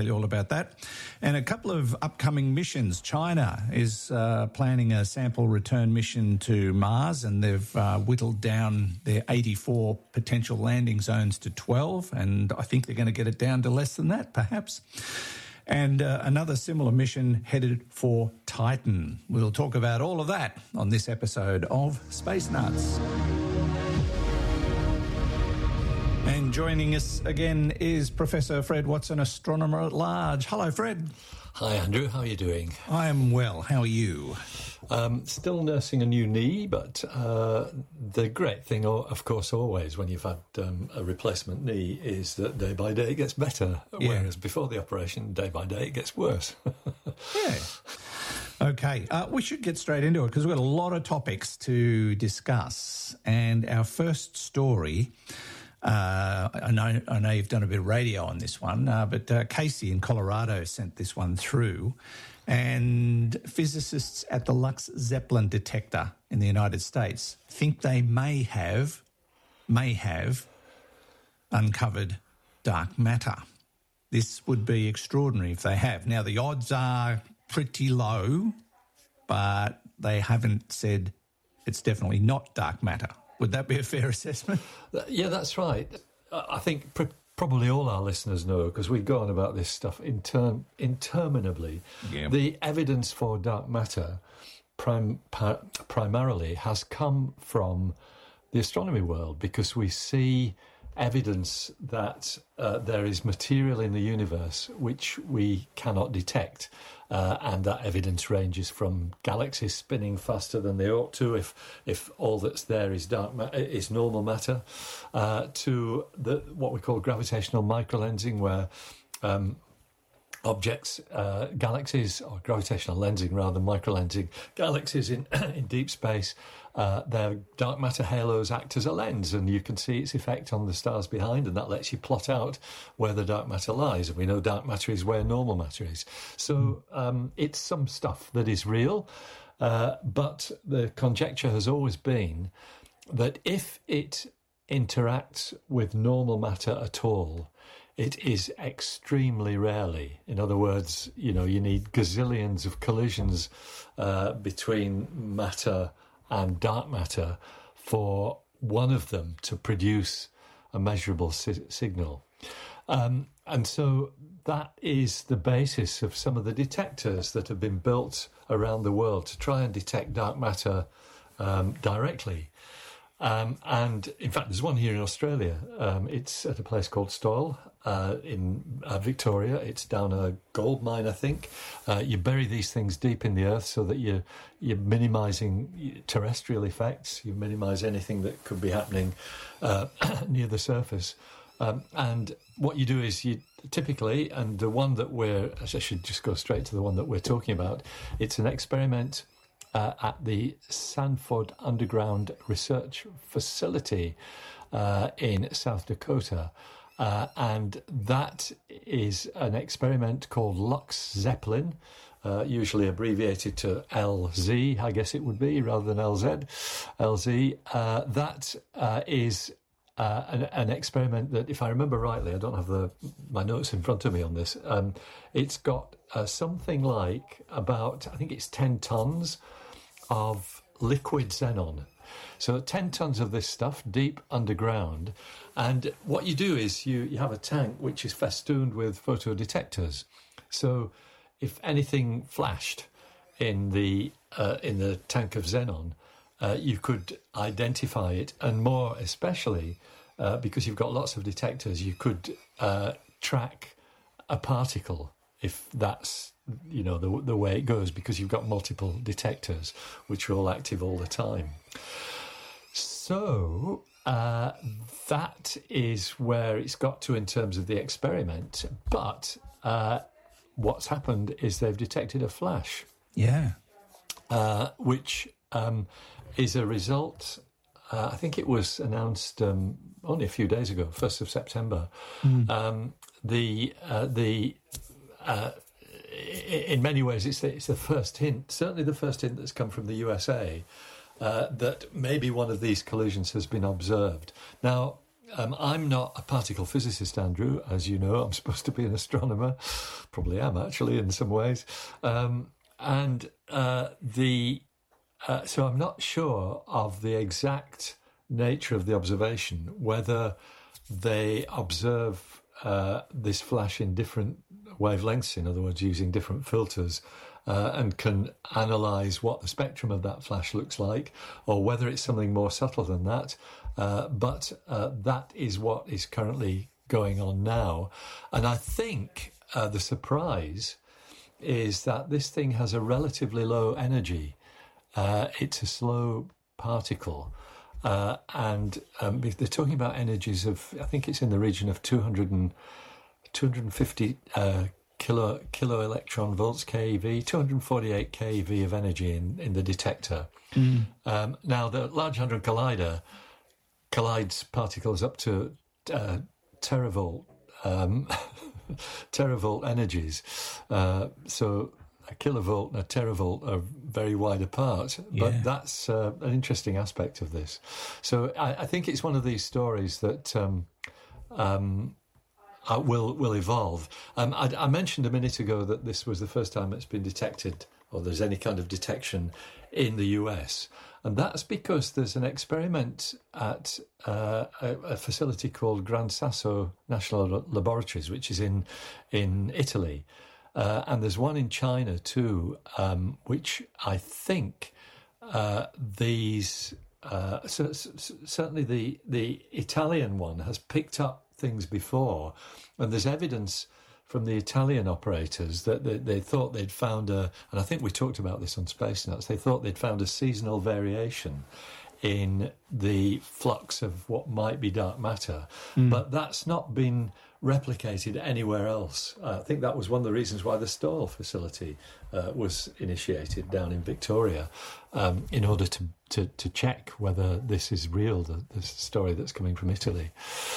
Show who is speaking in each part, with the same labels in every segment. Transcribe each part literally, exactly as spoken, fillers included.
Speaker 1: All about that. And a couple of upcoming missions. China is uh, planning a sample return mission to Mars, and they've uh, whittled down their eighty-four potential landing zones to twelve, and I think they're going to get it down to less than that, perhaps. And uh, another similar mission headed for Titan. We'll talk about all of that on this episode of Space Nuts. And joining us again is Professor Fred Watson, astronomer at large. Hello, Fred.
Speaker 2: Hi, Andrew. How are you doing?
Speaker 1: I am well. How are you?
Speaker 2: Um, still nursing a new knee, but uh, the great thing, of course, always when you've had um, a replacement knee is that day by day it gets better, yeah. Whereas before the operation, day by day it gets worse.
Speaker 1: Yeah. Okay, uh, we should get straight into it because we've got a lot of topics to discuss. And our first story... Uh, I know, I know you've done a bit of radio on this one, uh, but uh, Casey in Colorado sent this one through, and physicists at the Lux Zeppelin detector in the United States think they may have, may have uncovered dark matter. This would be extraordinary if they have. Now, the odds are pretty low, but they haven't said it's definitely not dark matter. Would that be a fair assessment?
Speaker 2: Yeah, that's right. I think pr- probably all our listeners know, because we go on about this stuff interm- interminably. Yeah. The evidence for dark matter prim- pa- primarily has come from the astronomy world, because we see evidence that uh, there is material in the universe which we cannot detect. Uh, and that evidence ranges from galaxies spinning faster than they ought to, if if all that's there is dark ma- is normal matter, uh, to the what we call gravitational microlensing, where um, objects, uh, galaxies, or gravitational lensing rather than microlensing, galaxies in in deep space, uh, their dark matter halos act as a lens, and you can see its effect on the stars behind, and that lets you plot out where the dark matter lies. And we know dark matter is where normal matter is. So um, it's some stuff that is real, uh, but the conjecture has always been that if it interacts with normal matter at all, it is extremely rarely. In other words, you know, you need gazillions of collisions uh, between matter and dark matter for one of them to produce a measurable si- signal. Um, and so that is the basis of some of the detectors that have been built around the world to try and detect dark matter um, directly. Um, and in fact, there's one here in Australia. Um, it's at a place called Stoyle uh, in uh, Victoria. It's down a gold mine, I think. Uh, you bury these things deep in the earth so that you're, you're minimising terrestrial effects. You minimise anything that could be happening uh, near the surface. Um, and what you do is you typically, and the one that we're, I should just go straight to the one that we're talking about. It's an experiment Uh, at the Sanford Underground Research Facility uh, in South Dakota. Uh, and that is an experiment called Lux Zeppelin, uh, usually abbreviated to L Z, I guess it would be, rather than L Z. L Z. Uh, that uh, is uh, an, an experiment that, if I remember rightly, I don't have the my notes in front of me on this, um, it's got uh, something like about, I think it's ten tons of liquid xenon. So ten tons of this stuff deep underground. And what you do is you, you have a tank which is festooned with photodetectors. So if anything flashed in the uh, in the tank of xenon, uh, you could identify it. And more especially, uh, because you've got lots of detectors, you could uh, track a particle if that's, you know, the the way it goes, because you've got multiple detectors which are all active all the time. So uh, that is where it's got to in terms of the experiment. But uh, what's happened is they've detected a flash.
Speaker 1: Yeah.
Speaker 2: Uh, which um, is a result, uh, I think it was announced um, only a few days ago, first of September. Mm. Um, the uh, the uh, in many ways, it's the, it's the first hint, certainly the first hint that's come from the U S A, uh, that maybe one of these collisions has been observed. Now, um, I'm not a particle physicist, Andrew, as you know. I'm supposed to be an astronomer. Probably am, actually, in some ways. Um, and uh, the uh, so I'm not sure of the exact nature of the observation, whether they observe uh, this flash in different wavelengths, in other words, using different filters, uh, and can analyse what the spectrum of that flash looks like, or whether it's something more subtle than that. Uh, but uh, that is what is currently going on now. And I think uh, the surprise is that this thing has a relatively low energy. Uh, it's a slow particle. Uh, and um, they're talking about energies of, I think it's in the region of two hundred and, two hundred fifty uh, kilo, kilo electron volts keV, two hundred forty-eight keV of energy in, in the detector. Mm. Um, now, the Large Hadron Collider collides particles up to uh, teravolt, um, teravolt energies. Uh, so a kilovolt and a teravolt are very wide apart, but yeah. that's uh, an interesting aspect of this. So I, I think it's one of these stories that um, um, uh, will will evolve. Um, I, I mentioned a minute ago that this was the first time it's been detected, or there's any kind of detection in the U S, and that's because there's an experiment at uh, a, a facility called Gran Sasso National Laboratories, which is in in Italy. Uh, and there's one in China too, um, which I think uh, these uh, so, so, certainly the the Italian one has picked up things before, and there's evidence from the Italian operators that they, they thought they'd found a, and I think we talked about this on Space Nuts. They thought they'd found a seasonal variation in the flux of what might be dark matter, mm. but that's not been replicated anywhere else. Uh, I think that was one of the reasons why the Stahl facility uh, was initiated down in Victoria, um, in order to, to, to check whether this is real, the, the story that's coming from Italy.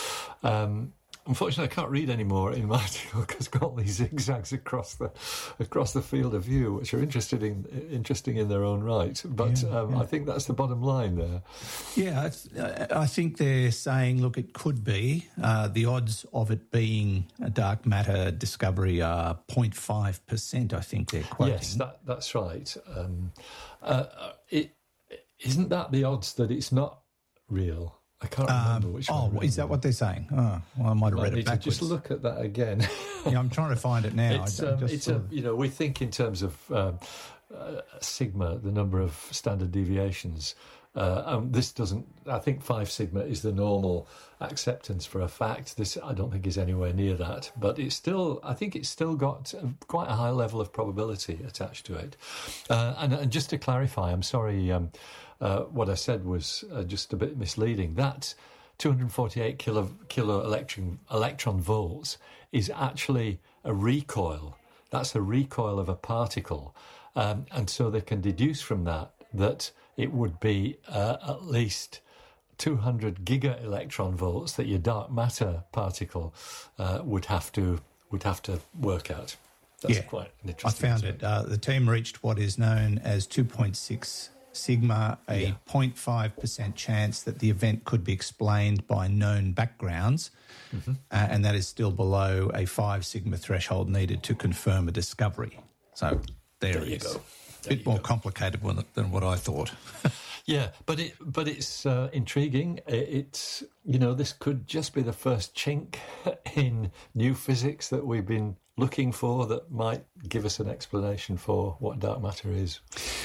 Speaker 2: Um, Unfortunately, I can't read anymore in my article because it's got all these zigzags across the across the field of view, which are interested in, interesting in their own right. But yeah, um, yeah. I think that's the bottom line there.
Speaker 1: Yeah, I think they're saying, look, it could be. Uh, the odds of it being a dark matter discovery are zero point five percent, I think they're quoting.
Speaker 2: Yes, that, that's right. Um, uh, it, isn't that the odds that it's not real? I can't remember um, which
Speaker 1: oh,
Speaker 2: one.
Speaker 1: Oh, is that what they're saying? Oh, well, I might have
Speaker 2: I
Speaker 1: read
Speaker 2: need
Speaker 1: it backwards.
Speaker 2: To just look at that again.
Speaker 1: Yeah, I'm trying to find it now.
Speaker 2: It's,
Speaker 1: I, I
Speaker 2: um,
Speaker 1: just
Speaker 2: it's a, you know, we think in terms of um, uh, sigma, the number of standard deviations. Uh, um, this doesn't. I think five sigma is the normal acceptance for a fact. This, I don't think, is anywhere near that. But it's still. I think it's still got quite a high level of probability attached to it. Uh, and, and just to clarify, I'm sorry. Um, uh, what I said was uh, just a bit misleading. That two hundred forty-eight kilo, kilo electron, electron volts is actually a recoil. That's a recoil of a particle. Um, and so they can deduce from that that it would be uh, at least two hundred giga electron volts that your dark matter particle uh, would have to would have to work out. That's
Speaker 1: yeah,
Speaker 2: quite an interesting
Speaker 1: I found
Speaker 2: aspect.
Speaker 1: it. Uh, the team reached what is known as two point six sigma, a yeah. zero point five percent chance that the event could be explained by known backgrounds, mm-hmm. uh, and that is still below a five sigma threshold needed to confirm a discovery. So there,
Speaker 2: there
Speaker 1: it
Speaker 2: you
Speaker 1: is.
Speaker 2: go.
Speaker 1: A bit more go. complicated than what I thought.
Speaker 2: Yeah, but it but it's uh, intriguing. It's, you know, this could just be the first chink in new physics that we've been looking for that might give us an explanation for what dark matter is.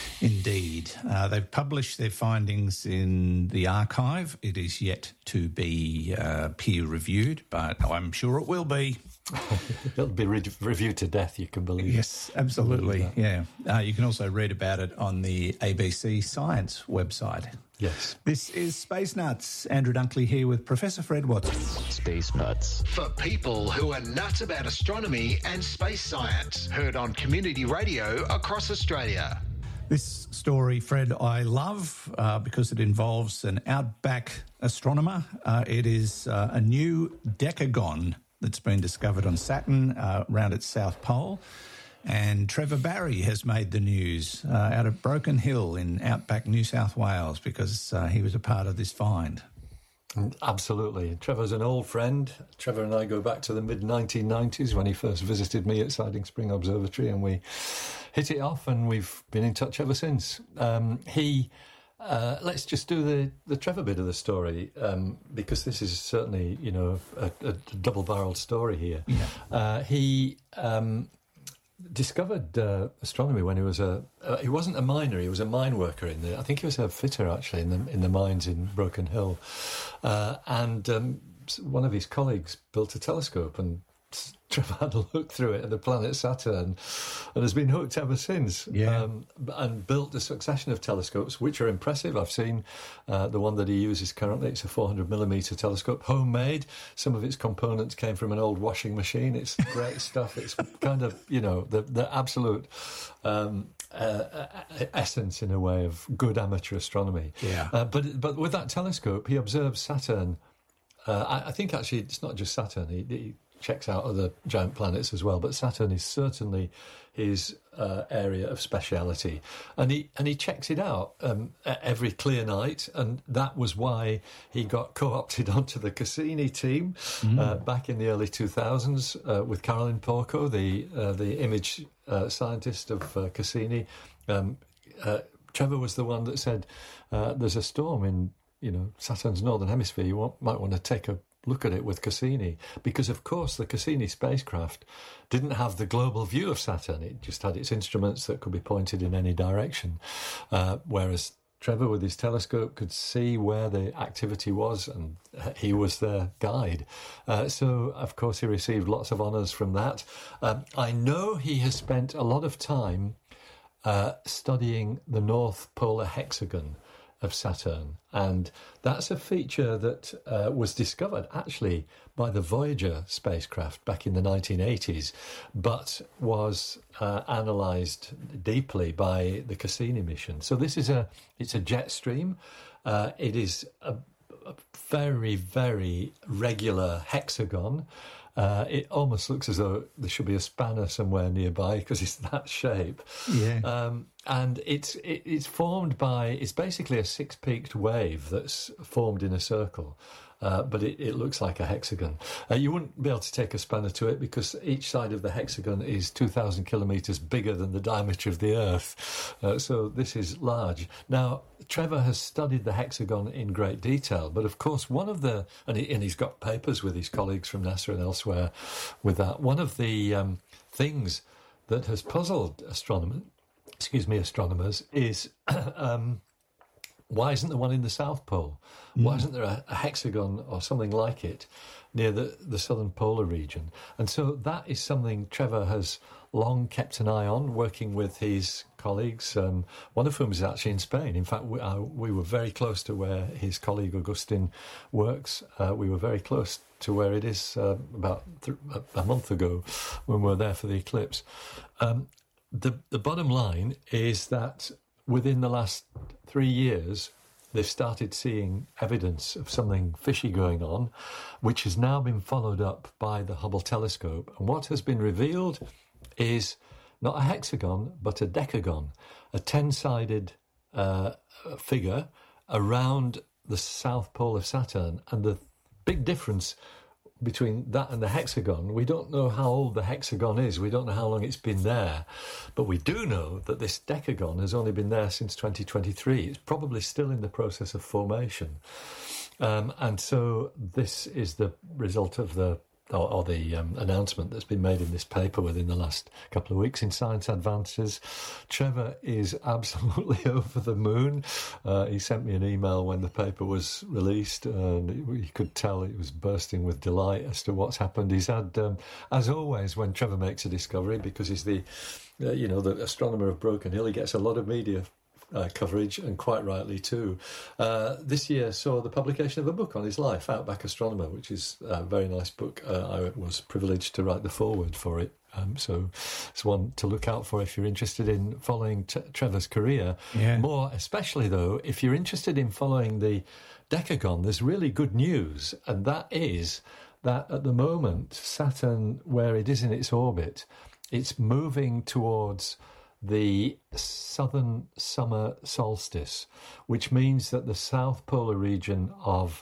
Speaker 1: Indeed. Uh, they've published their findings in the archive. It is yet to be uh, peer-reviewed, but I'm sure it will be.
Speaker 2: It'll be re- reviewed to death, you can believe.
Speaker 1: Yes, absolutely, yeah. Uh, you can also read about it on the A B C Science website.
Speaker 2: Yes.
Speaker 1: This is Space Nuts. Andrew Dunkley here with Professor Fred Watson.
Speaker 3: Space Nuts.
Speaker 4: For people who are nuts about astronomy and space science. Heard on community radio across Australia.
Speaker 1: This story, Fred, I love uh, because it involves an outback astronomer. Uh, it is uh, a new decagon that's been discovered on Saturn uh, around its south pole. And Trevor Barry has made the news uh, out of Broken Hill in outback New South Wales because uh, he was a part of this find.
Speaker 2: Absolutely. Trevor's an old friend. Trevor and I go back to the mid nineteen nineties when he first visited me at Siding Spring Observatory, and we hit it off, and we've been in touch ever since. Um, he, uh, let's just do the, the Trevor bit of the story, um, because this is certainly, you know, a, a double-barreled story here.
Speaker 1: Yeah.
Speaker 2: Uh, he... Um, discovered uh, astronomy when he was a uh, he wasn't a miner, he was a mine worker in the I think he was a fitter actually in the in the mines in Broken Hill, uh, and um, one of his colleagues built a telescope, and Trevor had a look through it at the planet Saturn, and has been hooked ever since.
Speaker 1: Yeah.
Speaker 2: Um, and built a succession of telescopes, which are impressive. I've seen uh, the one that he uses currently. It's a four hundred millimeter telescope, homemade. Some of its components came from an old washing machine. It's great stuff. It's kind of, you know, the, the absolute um, uh, essence, in a way, of good amateur astronomy.
Speaker 1: Yeah.
Speaker 2: Uh, but, but with that telescope, he observed Saturn. Uh, I, I think, actually, it's not just Saturn. He, he checks out other giant planets as well, but Saturn is certainly his uh, area of speciality, and he and he checks it out um, every clear night, and that was why he got co-opted onto the Cassini team mm. uh, back in the early two thousands uh, with Caroline Porco, the uh, the image uh, scientist of uh, Cassini. Um, uh, Trevor was the one that said, uh, "There's a storm in you know Saturn's northern hemisphere. You want, might want to take a look at it with Cassini," because of course the Cassini spacecraft didn't have the global view of Saturn. It just had its instruments that could be pointed in any direction, uh, whereas Trevor with his telescope could see where the activity was, and he was their guide. Uh, so of course he received lots of honours from that. um, I know he has spent a lot of time uh, studying the North Polar Hexagon of Saturn, and that's a feature that uh, was discovered actually by the Voyager spacecraft back in the nineteen eighties, but was uh, analysed deeply by the Cassini mission. So this is a it's a jet stream. Uh, it is a, a very very regular hexagon. Uh, it almost looks as though there should be a spanner somewhere nearby because it's that shape.
Speaker 1: Yeah.
Speaker 2: Um, and it's it, it's formed by, it's basically a six-peaked wave that's formed in a circle, uh, but it, it looks like a hexagon. Uh, you wouldn't be able to take a spanner to it because each side of the hexagon is two thousand kilometres bigger than the diameter of the Earth. Uh, so this is large. Now, Trevor has studied the hexagon in great detail, but of course one of the, and, he, and he's got papers with his colleagues from NASA and elsewhere with that, one of the um, things that has puzzled astronomers, excuse me, astronomers, is um, why isn't there one in the South Pole? Mm. Why isn't there a, a hexagon or something like it near the, the southern polar region? And so that is something Trevor has long kept an eye on, working with his colleagues, um, one of whom is actually in Spain. In fact, we, uh, we were very close to where his colleague Augustin works. Uh, we were very close to where it is uh, about th- a month ago when we were there for the eclipse. Um, the, the bottom line is that within the last three years, they've started seeing evidence of something fishy going on, which has now been followed up by the Hubble telescope. And what has been revealed is not a hexagon, but a decagon, a ten-sided uh, figure around the south pole of Saturn. And the big difference between that and the hexagon, we don't know how old the hexagon is, we don't know how long it's been there, but we do know that this decagon has only been there since twenty twenty-three. It's probably still in the process of formation. Um, and so this is the result of the or, or the um, announcement that's been made in this paper within the last couple of weeks in Science Advances. Trevor is absolutely over the moon. Uh, he sent me an email when the paper was released, and you could tell he was bursting with delight as to what's happened. He's had, um, as always, when Trevor makes a discovery, because he's the, uh, you know, the astronomer of Broken Hill, he gets a lot of media Uh, coverage, and quite rightly too. Uh, this year saw the publication of a book on his life, Outback Astronomer, which is a very nice book. Uh, I was privileged to write the foreword for it. Um, so it's one to look out for if you're interested in following t- Trevor's career.
Speaker 1: Yeah.
Speaker 2: More especially, though, if you're interested in following the decagon, there's really good news, and that is that at the moment, Saturn, where it is in its orbit, it's moving towards the southern summer solstice, which means that the south polar region of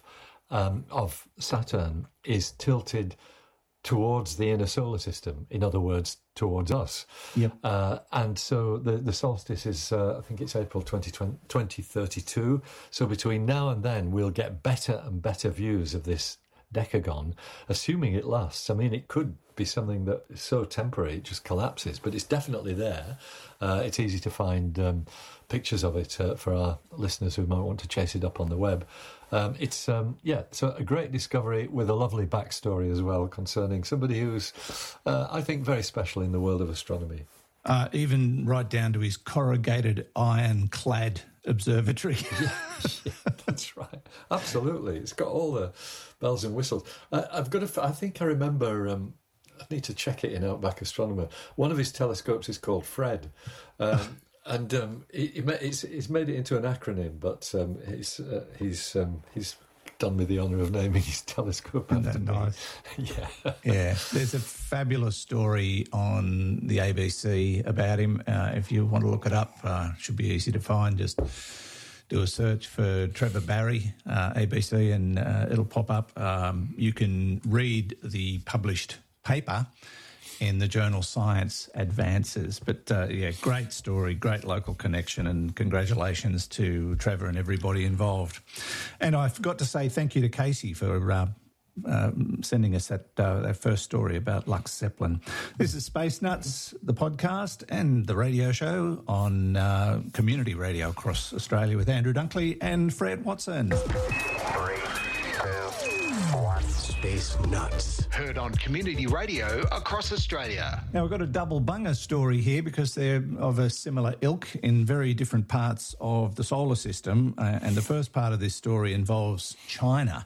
Speaker 2: um, of Saturn is tilted towards the inner solar system, in other words, towards us.
Speaker 1: Yep.
Speaker 2: Uh, and so the, the solstice is, uh, I think it's April twenty thirty-two. So between now and then, we'll get better and better views of this decagon, assuming it lasts. I mean, it could be something that is so temporary it just collapses, but it's definitely there. Uh, it's easy to find um, pictures of it uh, for our listeners who might want to chase it up on the web. Um, it's, um, yeah, so a great discovery with a lovely backstory as well concerning somebody who's, uh, I think, very special in the world of astronomy.
Speaker 1: Uh, even right down to his corrugated iron-clad observatory.
Speaker 2: yeah, yeah, that's right. Absolutely. It's got all the bells and whistles. I, I've got to, I think I remember, um, I need to check it in Outback Astronomer. One of his telescopes is called Fred. Um, and um, he, he made, it's, he's made it into an acronym, but um, he's, uh, he's, um, he's done me the honour of naming his telescope after
Speaker 1: Isn't that
Speaker 2: me.
Speaker 1: nice?
Speaker 2: Yeah.
Speaker 1: Yeah. There's a fabulous story on the A B C about him. Uh, if you want to look it up, uh, should be easy to find. Just do a search for Trevor Barry, uh, A B C, and uh, it'll pop up. Um, you can read the published paper in the journal Science Advances. But, uh, yeah, great story, great local connection, and congratulations to Trevor and everybody involved. And I forgot to say thank you to Casey for uh, uh, sending us that, uh, that first story about Lux Zeppelin. This is Space Nuts, the podcast and the radio show on uh, community radio across Australia with Andrew Dunkley and Fred Watson.
Speaker 4: Three, two, one. Space Nuts. Heard on community radio across Australia.
Speaker 1: Now, we've got a double bunger story here because they're of a similar ilk in very different parts of the solar system. Uh, and the first part of this story involves China.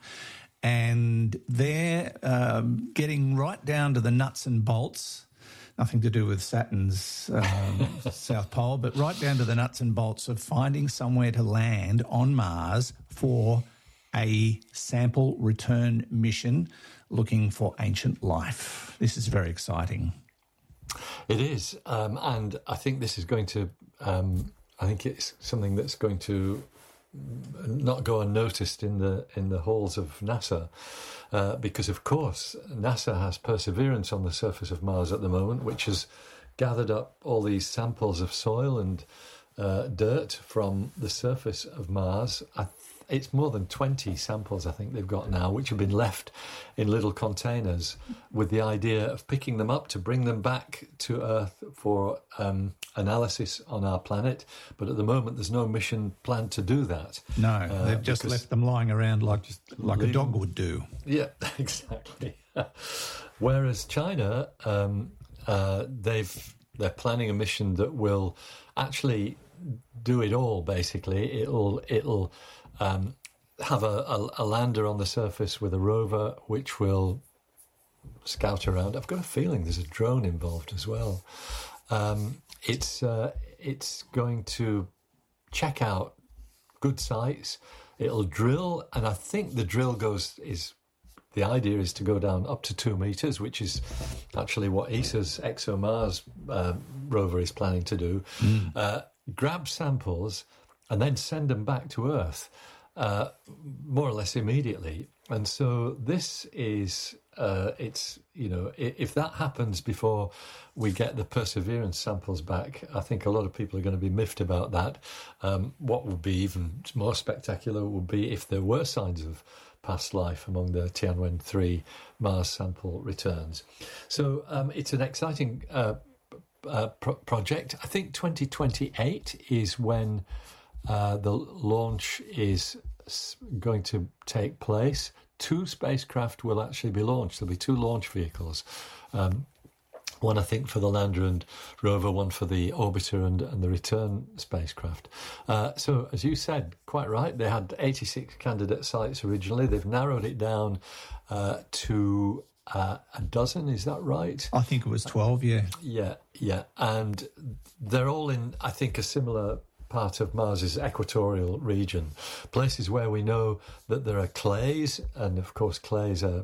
Speaker 1: And they're um, getting right down to the nuts and bolts, nothing to do with Saturn's um, South Pole, but right down to the nuts and bolts of finding somewhere to land on Mars for a sample return mission looking for ancient life. This is very exciting.
Speaker 2: It is, um, and I think this is going to, um, I think it's something that's going to not go unnoticed in the in the halls of NASA, uh, because of course NASA has Perseverance on the surface of Mars at the moment, which has gathered up all these samples of soil and uh, dirt from the surface of Mars. I It's more than twenty samples, I think, they've got now, which have been left in little containers with the idea of picking them up to bring them back to Earth for um, analysis on our planet. But at the moment, there's no mission planned to do that.
Speaker 1: No,
Speaker 2: uh,
Speaker 1: they've just left them lying around like, just like a dog
Speaker 2: them.
Speaker 1: would do.
Speaker 2: Yeah, exactly. Whereas China, um, uh, they've they're planning a mission that will actually do it all. Basically, it'll it'll. Um, have a, a, a lander on the surface with a rover which will scout around. I've got a feeling there's a drone involved as well. Um, it's uh, it's going to check out good sites. It'll drill, and I think the drill goes is the idea is to go down up to two meters, which is actually what E S A's ExoMars uh, rover is planning to do. Mm. Uh, grab samples and then send them back to Earth, uh, more or less immediately. And so this is, uh, it's, you know, if that happens before we get the Perseverance samples back, I think a lot of people are going to be miffed about that. Um, what would be even more spectacular would be if there were signs of past life among the Tianwen three Mars sample returns. So um, it's an exciting uh, uh, pro- project. I think twenty twenty-eight is when Uh, the launch is going to take place. Two spacecraft will actually be launched. There'll be two launch vehicles. Um, one, I think, for the lander and rover, one for the orbiter and, and the return spacecraft. Uh, so, as you said, quite right, they had eighty-six candidate sites originally. They've narrowed it down uh, to uh, a dozen, is that right?
Speaker 1: I think it was twelve, yeah.
Speaker 2: Yeah, yeah. And they're all in, I think, a similar part of Mars's equatorial region, places where we know that there are clays, and of course clays are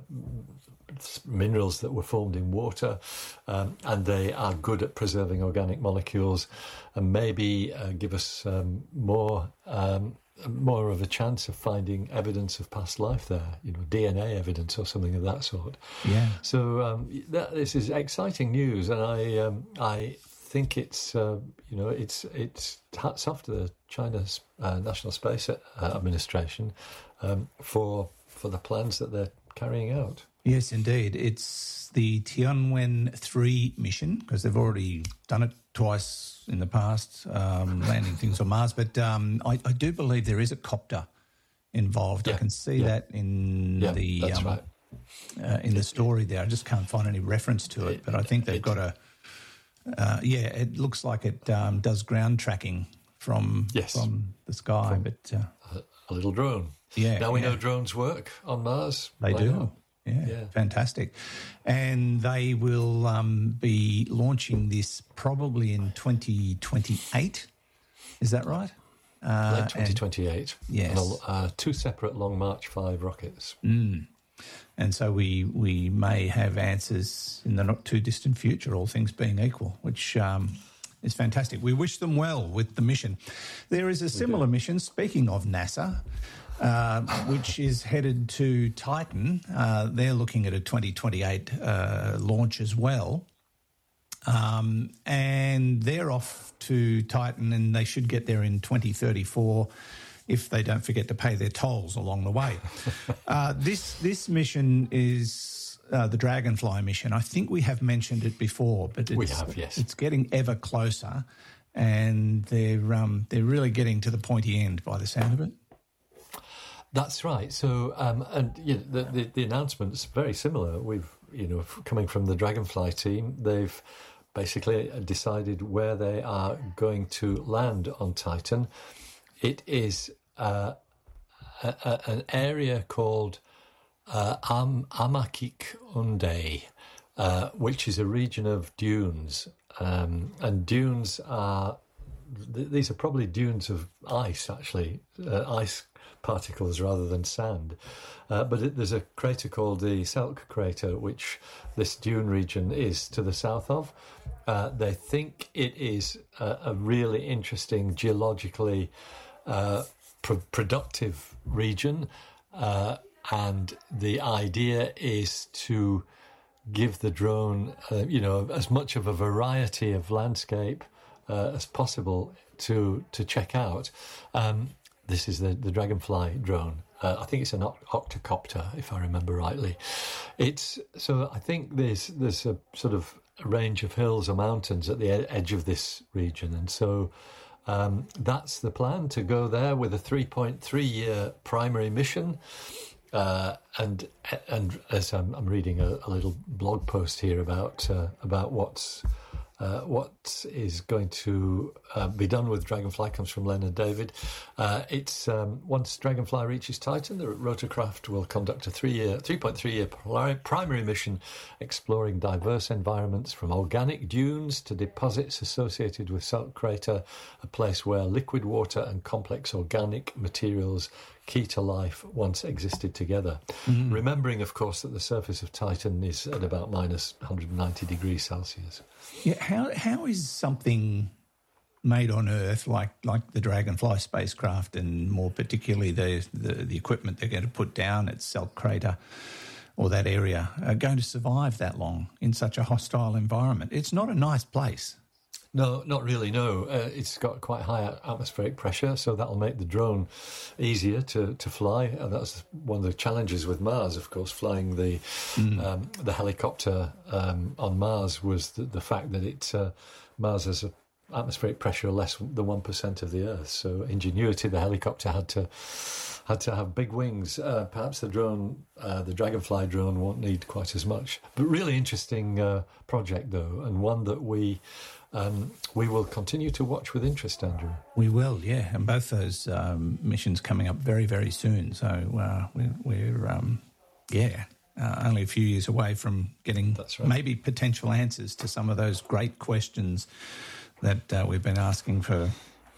Speaker 2: minerals that were formed in water, um, and they are good at preserving organic molecules and maybe uh, give us um, more um, more of a chance of finding evidence of past life there, you know, D N A evidence or something of that sort.
Speaker 1: Yeah.
Speaker 2: So um, that, this is exciting news, and I um, I think it's uh, you know it's it's hats off to the China's uh, National Space uh, Administration um, for for the plans that they're carrying out.
Speaker 1: Yes, indeed. It's the Tianwen three mission, because they've already done it twice in the past, um, landing things on Mars. But um, I, I do believe there is a copter involved.
Speaker 2: Yeah.
Speaker 1: I can see
Speaker 2: yeah.
Speaker 1: that in
Speaker 2: yeah,
Speaker 1: the
Speaker 2: that's
Speaker 1: um,
Speaker 2: right.
Speaker 1: uh, in the story there. I just can't find any reference to it, but I think they've it, got a... Uh, yeah, it looks like it um, does ground tracking from,
Speaker 2: yes.
Speaker 1: from the sky.
Speaker 2: From
Speaker 1: but uh,
Speaker 2: a, a little drone.
Speaker 1: Yeah,
Speaker 2: now we
Speaker 1: yeah.
Speaker 2: know drones work on Mars.
Speaker 1: They
Speaker 2: Why
Speaker 1: do.
Speaker 2: not?
Speaker 1: Yeah,
Speaker 2: yeah,
Speaker 1: fantastic. And they will um, be launching this probably in twenty twenty-eight. Is that right?
Speaker 2: Uh, Late twenty twenty-eight.
Speaker 1: And, yes.
Speaker 2: And a, uh, two separate Long March five rockets.
Speaker 1: Mm. And so we we may have answers in the not too distant future, all things being equal, which um, is fantastic. We wish them well with the mission. There is a similar mission, speaking of NASA, Uh, which is headed to Titan. Uh, they're looking at a twenty twenty-eight uh, launch as well. Um, and they're off to Titan, and they should get there in twenty thirty-four if they don't forget to pay their tolls along the way. uh, this this mission is uh, the Dragonfly mission. I think we have mentioned it before, but it's,
Speaker 2: we have, yes.
Speaker 1: It's getting ever closer, and they're um, they're really getting to the pointy end by the sound of it.
Speaker 2: That's right. So, um, and you know, the, the the announcement's very similar. We've, you know, coming from the Dragonfly team, they've basically decided where they are going to land on Titan. It is uh, a, a, an area called uh, Am, Amakik Unde, uh, which is a region of dunes, um, and dunes are th- these are probably dunes of ice, actually, uh, ice. particles rather than sand. Uh, but it, there's a crater called the Selk crater, which this dune region is to the south of. Uh, they think it is a, a really interesting, geologically uh, pr- productive region. Uh, and the idea is to give the drone, uh, you know, as much of a variety of landscape uh, as possible to to check out. Um, This is the, the Dragonfly drone. Uh, I think it's an octocopter, if I remember rightly. It's so I think there's there's a sort of a range of hills or mountains at the ed- edge of this region, and so um, that's the plan, to go there with a three point three year primary mission. Uh, and and as I'm, I'm reading a, a little blog post here about uh, about what's. Uh, what is going to uh, be done with Dragonfly comes from Leonard David. Uh, it's um, once Dragonfly reaches Titan, the rotorcraft will conduct a three-year, three point three year primary mission exploring diverse environments from organic dunes to deposits associated with Selk Crater, a place where liquid water and complex organic materials key to life once existed together. Mm. Remembering, of course, that the surface of Titan is at about minus one hundred ninety degrees Celsius.
Speaker 1: Yeah, how how is something made on Earth, like like the Dragonfly spacecraft, and more particularly the the, the equipment they're going to put down at Selk Crater or that area, are going to survive that long in such a hostile environment? It's not a nice place.
Speaker 2: No, not really, no. Uh, it's got quite high atmospheric pressure, so that'll make the drone easier to, to fly. And that's one of the challenges with Mars, of course. Flying the mm. um, the helicopter um, on Mars was the, the fact that it uh, Mars has a atmospheric pressure less than one percent of the Earth. So Ingenuity, the helicopter, had to had to have big wings. Uh, perhaps the drone, uh, the Dragonfly drone, won't need quite as much. But really interesting uh, project, though, and one that we... Um, we will continue to watch with interest, Andrew.
Speaker 1: We will, yeah, and both those um, missions coming up very, very soon. So uh, we're, we're um, yeah, uh, only a few years away from getting
Speaker 2: That's right.
Speaker 1: maybe potential answers to some of those great questions that uh, we've been asking for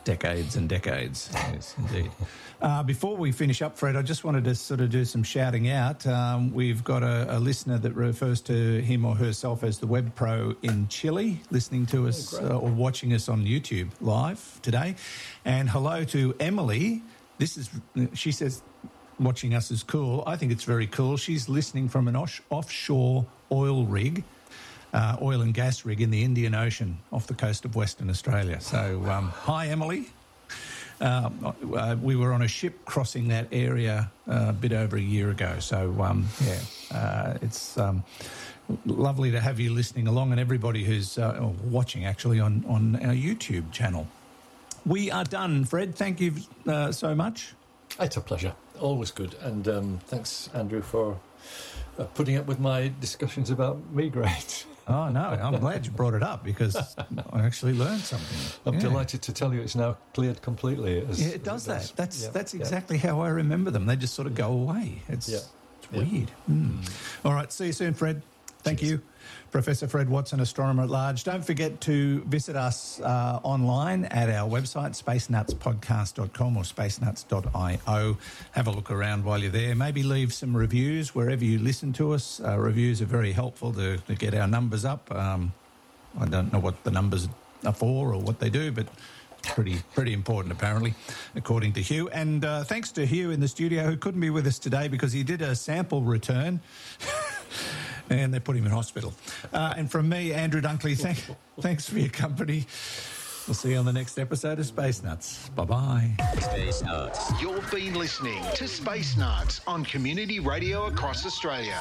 Speaker 1: decades and decades. Yes, indeed. Uh, before we finish up, Fred, I just wanted to sort of do some shouting out. Um, we've got a, a listener that refers to him or herself as the Web Pro in Chile, listening to us oh, uh, or watching us on YouTube live today. And hello to Emily. This is, she says, watching us is cool. I think it's very cool. She's listening from an osh- offshore oil rig. Uh, oil and gas rig in the Indian Ocean off the coast of Western Australia. So, um, hi, Emily. Um, uh, we were on a ship crossing that area uh, a bit over a year ago. So, um, yeah, uh, it's um, lovely to have you listening along and everybody who's uh, watching, actually, on, on our YouTube channel. We are done, Fred. Thank you uh, so much.
Speaker 2: It's a pleasure. Always good. And um, thanks, Andrew, for uh, putting up with my discussions about migraines.
Speaker 1: Oh, no, I'm glad you brought it up because I actually learned something.
Speaker 2: I'm
Speaker 1: yeah.
Speaker 2: delighted to tell you it's now cleared completely. As,
Speaker 1: yeah, it does it that. Does. That's
Speaker 2: yeah.
Speaker 1: that's exactly yeah. how I remember them. They just sort of go away. It's,
Speaker 2: yeah.
Speaker 1: it's weird. Yeah. Mm. Mm. All right, see you soon, Fred. Thank Cheers. you. Professor Fred Watson, astronomer at large. Don't forget to visit us uh, online at our website, space nuts podcast dot com or space nuts dot io. Have a look around while you're there. Maybe leave some reviews wherever you listen to us. Uh, reviews are very helpful to, to get our numbers up. Um, I don't know what the numbers are for or what they do, but pretty pretty important, apparently, according to Hugh. And uh, thanks to Hugh in the studio, who couldn't be with us today because he did a sample return. And they put him in hospital. Uh, and from me, Andrew Dunkley, thank, thanks for your company. We'll see you on the next episode of Space Nuts. Bye-bye.
Speaker 4: Space Nuts. You've been listening to Space Nuts on Community Radio across Australia.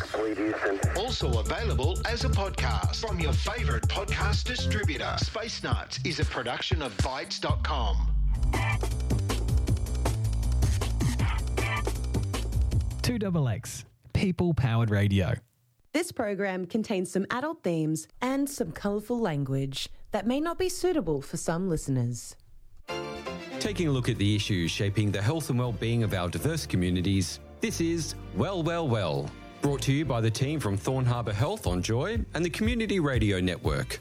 Speaker 4: Also available as a podcast from your favourite podcast distributor. Space Nuts is a production of Bytes dot com.
Speaker 3: two X X, people-powered radio.
Speaker 5: This program contains some adult themes and some colourful language that may not be suitable for some listeners.
Speaker 6: Taking a look at the issues shaping the health and well-being of our diverse communities, this is Well, Well, Well, brought to you by the team from Thorn Harbour Health on Joy and the Community Radio Network.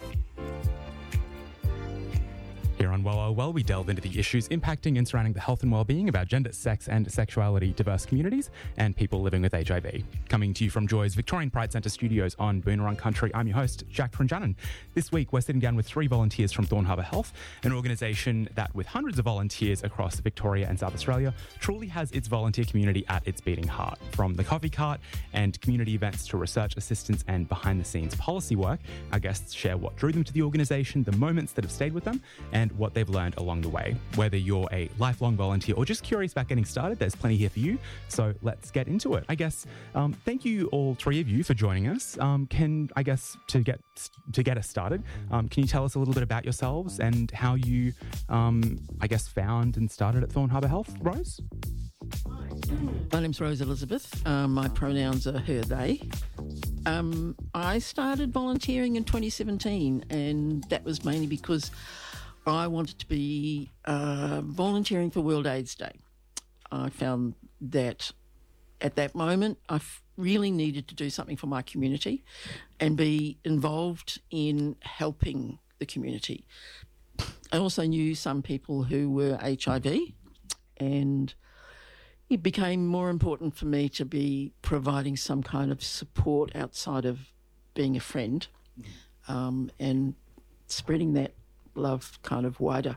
Speaker 7: Here on Well, Well, Well, we delve into the issues impacting and surrounding the health and well-being of our gender, sex and sexuality diverse communities and people living with H I V. Coming to you from Joy's Victorian Pride Centre studios on Boonwurrung Country, I'm your host, Jack Trinjanen. This week, we're sitting down with three volunteers from Thorn Harbour Health, an organisation that, with hundreds of volunteers across Victoria and South Australia, truly has its volunteer community at its beating heart. From the coffee cart and community events to research assistance and behind-the-scenes policy work, our guests share what drew them to the organisation, the moments that have stayed with them, and what they've learned along the way. Whether you're a lifelong volunteer or just curious about getting started, there's plenty here for you. So let's get into it. I guess, um, thank you all three of you for joining us. Um, can, I guess, to get to get us started, um, can you tell us a little bit about yourselves and how you, um, I guess, found and started at Thorn Harbour Health? Rose?
Speaker 8: My name's Rose Elizabeth. Um, my pronouns are her, they. Um, I started volunteering in twenty seventeen, and that was mainly because I wanted to be uh, volunteering for World AIDS Day. I found that at that moment I f- really needed to do something for my community and be involved in helping the community. I also knew some people who were H I V, and it became more important for me to be providing some kind of support outside of being a friend, um, and spreading that love kind of wider.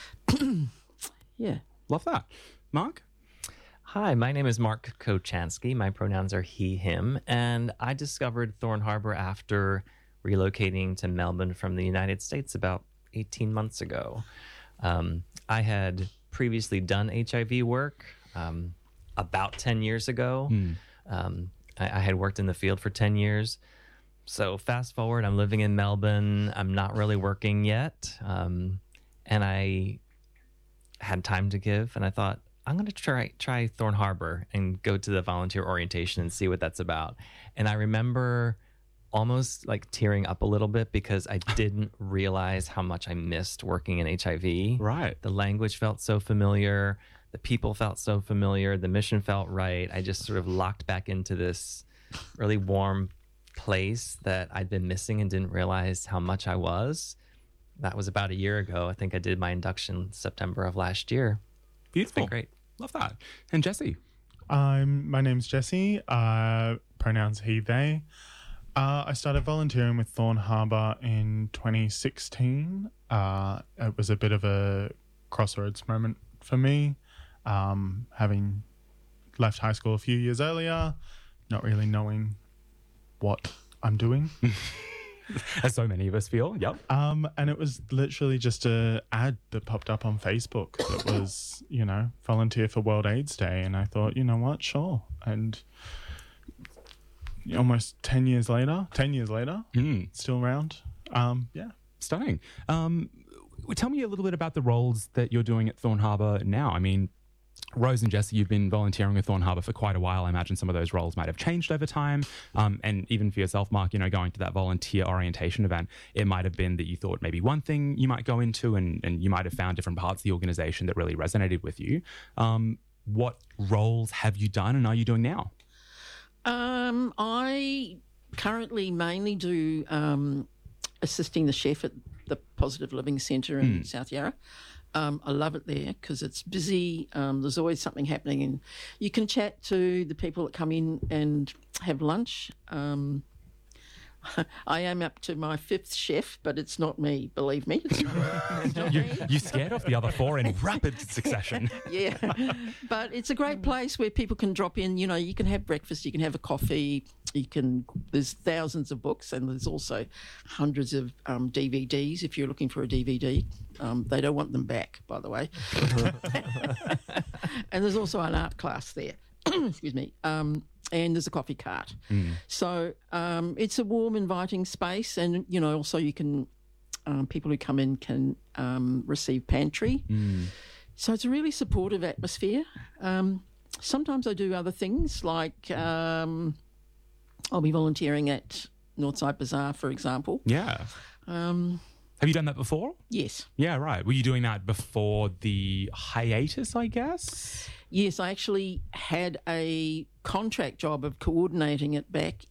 Speaker 8: Yeah.
Speaker 7: Love that. Mark?
Speaker 9: Hi, my name is Mark Kochansky. My pronouns are he, him, and I discovered Thorn Harbour after relocating to Melbourne from the United States about eighteen months ago. Um, I had previously done H I V work um, about ten years ago. Mm. Um, I, I had worked in the field for ten years. So fast forward, I'm living in Melbourne. I'm not really working yet. Um, and I had time to give, and I thought, I'm going to try try Thorn Harbour and go to the volunteer orientation and see what that's about. And I remember almost like tearing up a little bit because I didn't realize how much I missed working in H I V.
Speaker 7: Right.
Speaker 9: The language felt so familiar. The people felt so familiar. The mission felt right. I just sort of locked back into this really warm place that I'd been missing and didn't realize how much I was. that was about a year ago. I think I did my induction September of last year.
Speaker 7: Beautiful.
Speaker 9: It's been great.
Speaker 7: Love that. And Jesse?
Speaker 10: Um, my name's Jesse, uh, pronouns he, they. Uh, I started volunteering with Thorn Harbour in twenty sixteen. Uh, it was a bit of a crossroads moment for me, um, having left high school a few years earlier, not really knowing what I'm doing.
Speaker 7: As so many of us feel, yep.
Speaker 10: Um, and it was literally just a ad that popped up on Facebook that was, you know, volunteer for World AIDS Day. And I thought, you know what, sure. And almost ten years later, ten years later,
Speaker 7: mm.
Speaker 10: still around. Um, yeah.
Speaker 7: Stunning. Um, tell me a little bit about the roles that you're doing at Thorn Harbour now. I mean, Rose and Jesse, you've been volunteering with Thorn Harbour for quite a while. I imagine some of those roles might have changed over time. Um, and even for yourself, Mark, you know, going to that volunteer orientation event, it might have been that you thought maybe one thing you might go into and, and you might have found different parts of the organisation that really resonated with you. Um, what roles have you done and are you doing now?
Speaker 8: Um, I currently mainly do um, assisting the chef at the Positive Living Centre in mm. South Yarra. Um, I love it there because it's busy. Um, there's always something happening, and you can chat to the people that come in and have lunch. Um, I am up to my fifth chef, but it's not me, believe me. It's not, it's not
Speaker 7: you,
Speaker 8: me.
Speaker 7: You scared off the other four in rapid succession.
Speaker 8: Yeah, but it's a great place where people can drop in. You know, you can have breakfast, you can have a coffee, you can. There's thousands of books, and there's also hundreds of um, D V Ds. If you're looking for a D V D, um, they don't want them back, by the way. And there's also an art class there. Excuse me. Um, and there's a coffee cart. Mm. So um, it's a warm, inviting space, and you know, also you can um, people who come in can um, receive pantry. Mm. So it's a really supportive atmosphere. Um, sometimes I do other things, like um, I'll be volunteering at Northside Bazaar, for example.
Speaker 7: Yeah.
Speaker 8: Um,
Speaker 7: Have you done that before?
Speaker 8: Yes.
Speaker 7: Yeah, right. Were you doing that before the hiatus, I guess?
Speaker 8: Yes, I actually had a contract job of coordinating it back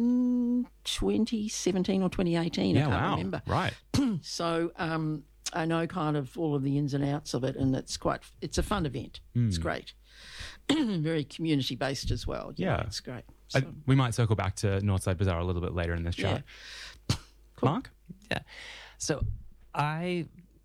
Speaker 8: in twenty seventeen or twenty eighteen.
Speaker 7: Yeah,
Speaker 8: I can't
Speaker 7: wow.
Speaker 8: remember.
Speaker 7: Right.
Speaker 8: So um, I know kind of all of the ins and outs of it, and it's quite, it's a fun event. Mm. It's great. Very community based as well. You
Speaker 7: yeah.
Speaker 8: know, it's great. So,
Speaker 7: I, we might circle back to Northside Bazaar a little bit later in this chat.
Speaker 8: Yeah. Cool.
Speaker 7: Mark?
Speaker 9: Yeah. So I,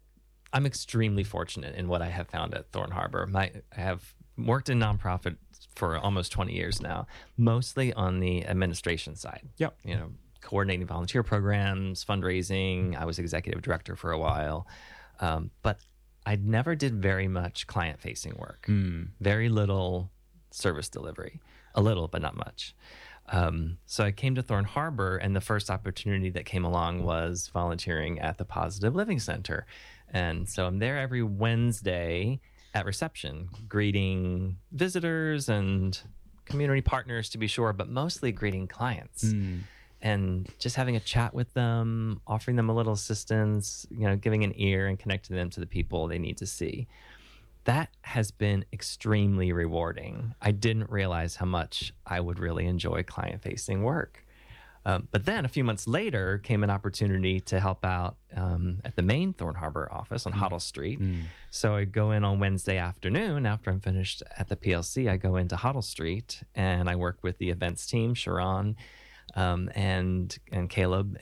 Speaker 9: I'm extremely fortunate in what I have found at Thorn Harbour. My, I have worked in nonprofit for almost twenty years now, mostly on the administration side.
Speaker 7: Yep.
Speaker 9: You know, coordinating volunteer programs, fundraising. I was executive director for a while. Um, but I never did very much client-facing work.
Speaker 7: Mm.
Speaker 9: Very little service delivery. A little, but not much. Um, so I came to Thorn Harbour, and the first opportunity that came along was volunteering at the Positive Living Centre. And so I'm there every Wednesday at reception, greeting visitors and community partners, to be sure, but mostly greeting clients. Mm. And just having a chat with them, offering them a little assistance, you know, giving an ear and connecting them to the people they need to see. That has been extremely rewarding. I didn't realize how much I would really enjoy client-facing work. Um, but then a few months later came an opportunity to help out um, at the main Thorn Harbour office on mm. Hoddle Street. Mm. So I go in on Wednesday afternoon after I'm finished at the P L C. I go into Hoddle Street and I work with the events team, Sharon um, and and Caleb,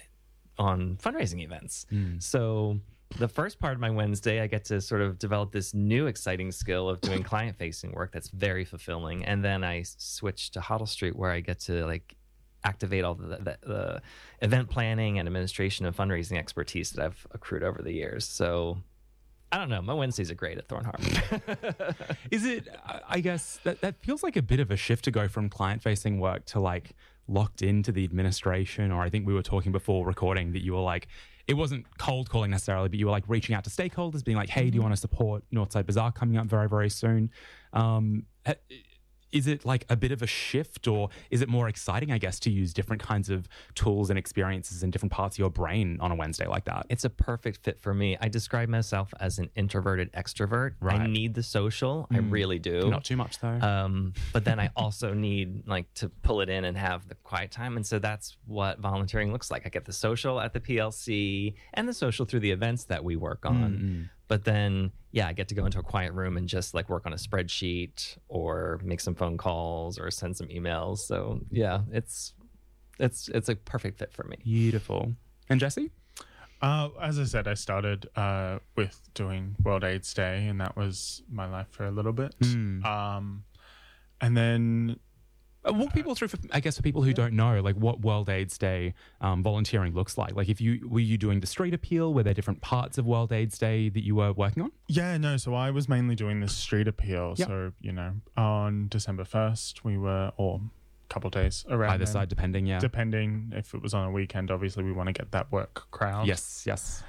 Speaker 9: on fundraising events. Mm. So the first part of my Wednesday, I get to sort of develop this new exciting skill of doing client-facing work that's very fulfilling. And then I switch to Hoddle Street, where I get to like activate all the, the, the event planning and administration and fundraising expertise that I've accrued over the years. So I don't know. My Wednesdays are great at Thorn Harbour.
Speaker 7: Is it, I guess, that, that feels like a bit of a shift to go from client-facing work to like locked into the administration, or I think we were talking before recording that you were like, it wasn't cold calling necessarily, but you were like reaching out to stakeholders, being like, hey, mm-hmm. do you want to support Northside Bazaar coming up very, very soon? Um, is it like a bit of a shift, or is it more exciting, I guess, to use different kinds of tools and experiences in different parts of your brain on a Wednesday like that?
Speaker 9: It's a perfect fit for me. I describe myself as an introverted extrovert.
Speaker 7: Right.
Speaker 9: I need the social. Mm. I really do.
Speaker 7: Not too much, though.
Speaker 9: Um, but then I also need like to pull it in and have the quiet time. And so that's what volunteering looks like. I get the social at the P L C and the social through the events that we work on. Mm-hmm. But then, yeah, I get to go into a quiet room and just like work on a spreadsheet or make some phone calls or send some emails. So yeah, it's it's it's a perfect fit for me.
Speaker 7: Beautiful. And Jesse?
Speaker 10: Uh, as I said, I started uh, with doing World AIDS Day, and that was my life for a little bit. Mm. Um, and then
Speaker 7: Uh, walk people through, for, I guess, for people who don't know, like what World AIDS Day um, volunteering looks like. Like, if you were you doing the street appeal? Were there different parts of World AIDS Day that you were working on?
Speaker 10: Yeah, no. So I was mainly doing the street appeal. Yep. So you know, on December first, we were, or a couple of days around
Speaker 7: either
Speaker 10: then,
Speaker 7: side, depending. Yeah,
Speaker 10: depending if it was on a weekend. Obviously, we want to get that work crowd.
Speaker 7: Yes, yes.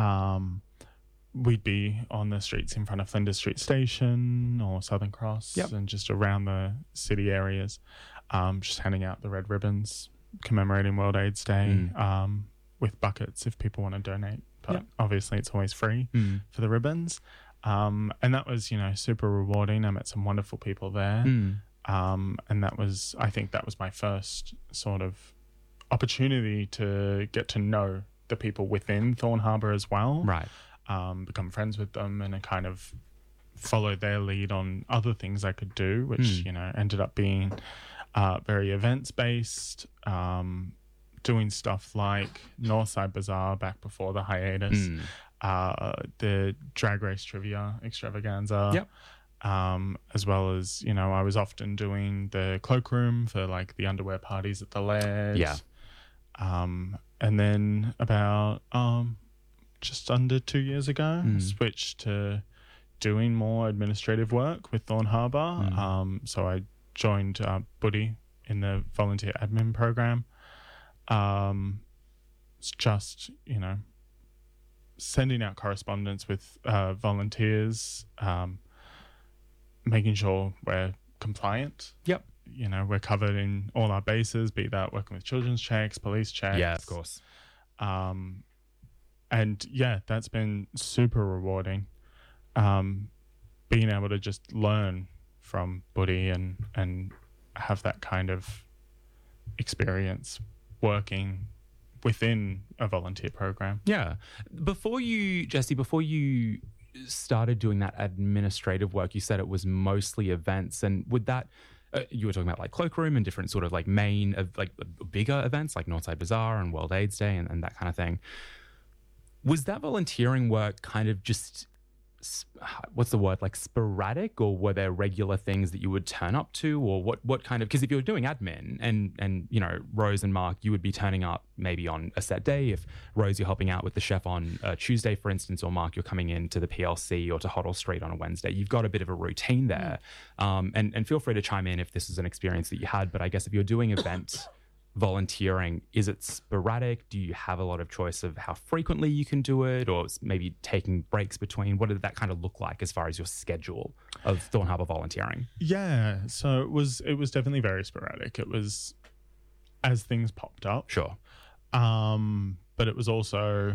Speaker 10: Um, we'd be on the streets in front of Flinders Street Station or Southern Cross, yep. and just around the city areas, um, just handing out the red ribbons commemorating World AIDS Day, mm. um, with buckets if people want to donate. But yep. obviously it's always free mm. for the ribbons. Um, and that was, you know, super rewarding. I met some wonderful people there. Mm. Um, and that was, I think that was my first sort of opportunity to get to know the people within Thorn Harbour as well.
Speaker 7: Right.
Speaker 10: Um, become friends with them and kind of follow their lead on other things I could do, which, mm. you know, ended up being uh, very events based, um, doing stuff like Northside Bazaar back before the hiatus, mm. uh, the drag race trivia extravaganza,
Speaker 7: yep.
Speaker 10: um, as well as, you know, I was often doing the cloakroom for like the underwear parties at the Laird.
Speaker 7: Yeah.
Speaker 10: Um, and then about, um, just under two years ago, mm. switched to doing more administrative work with Thorn Harbour. Mm. Um, so I joined uh, Buddy in the volunteer admin program. Um, it's just, you know, sending out correspondence with uh, volunteers, um, making sure we're compliant.
Speaker 7: Yep.
Speaker 10: You know, we're covered in all our bases, be that working with children's checks, police checks.
Speaker 7: Yeah, of course.
Speaker 10: Um, And yeah, that's been super rewarding. Um, being able to just learn from Buddy and, and have that kind of experience working within a volunteer program.
Speaker 7: Yeah. Before you, Jesse, before you started doing that administrative work, you said it was mostly events. And would that, uh, you were talking about like Cloakroom and different sort of like main, uh, like bigger events like Northside Bazaar and World AIDS Day and, and that kind of thing. Was that volunteering work kind of just, what's the word, like sporadic, or were there regular things that you would turn up to, or what, what kind of, because if you're doing admin and, and, you know, Rose and Mark, you would be turning up maybe on a set day. If Rose, you're helping out with the chef on a Tuesday, for instance, or Mark, you're coming in to the P L C or to Hoddle Street on a Wednesday, you've got a bit of a routine there. Mm. Um, and, and feel free to chime in if this is an experience that you had, but I guess if you're doing events volunteering, is it sporadic? Do you have a lot of choice of how frequently you can do it, or maybe taking breaks between? What did that kind of look like as far as your schedule of Thorn Harbour volunteering?
Speaker 10: Yeah, so it was it was definitely very sporadic. It was as things popped up.
Speaker 7: Sure.
Speaker 10: Um, but it was also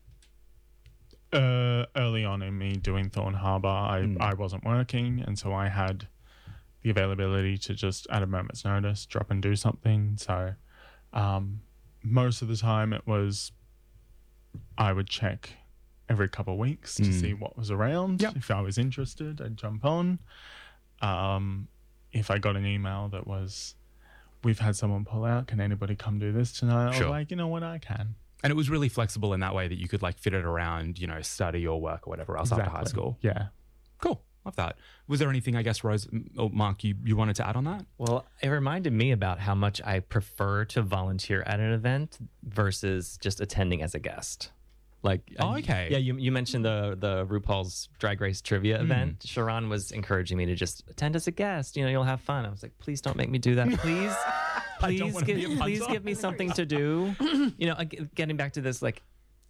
Speaker 10: uh, early on in me doing Thorn Harbour, I, mm. I wasn't working, and so I had the availability to just at a moment's notice drop and do something. So um, most of the time it was I would check every couple of weeks to mm. see what was around.
Speaker 7: Yep.
Speaker 10: If I was interested, I'd jump on. Um, if I got an email that was, we've had someone pull out, can anybody come do this tonight?
Speaker 7: Sure.
Speaker 10: I was like, you know what, I can.
Speaker 7: And it was really flexible in that way that you could like fit it around, you know, study or work or whatever else
Speaker 10: exactly.
Speaker 7: after high school.
Speaker 10: Yeah.
Speaker 7: Cool. Love that. Was there anything, I guess, Rose or Mark, you, you wanted to add on that?
Speaker 9: Well, it reminded me about how much I prefer to volunteer at an event versus just attending as a guest. Like,
Speaker 7: oh, okay.
Speaker 9: Yeah, you you mentioned the the RuPaul's Drag Race trivia mm. event. Sharon was encouraging me to just attend as a guest. You know, you'll have fun. I was like, please don't make me do that. Please, please, give, please give me something to do. You know, getting back to this, like,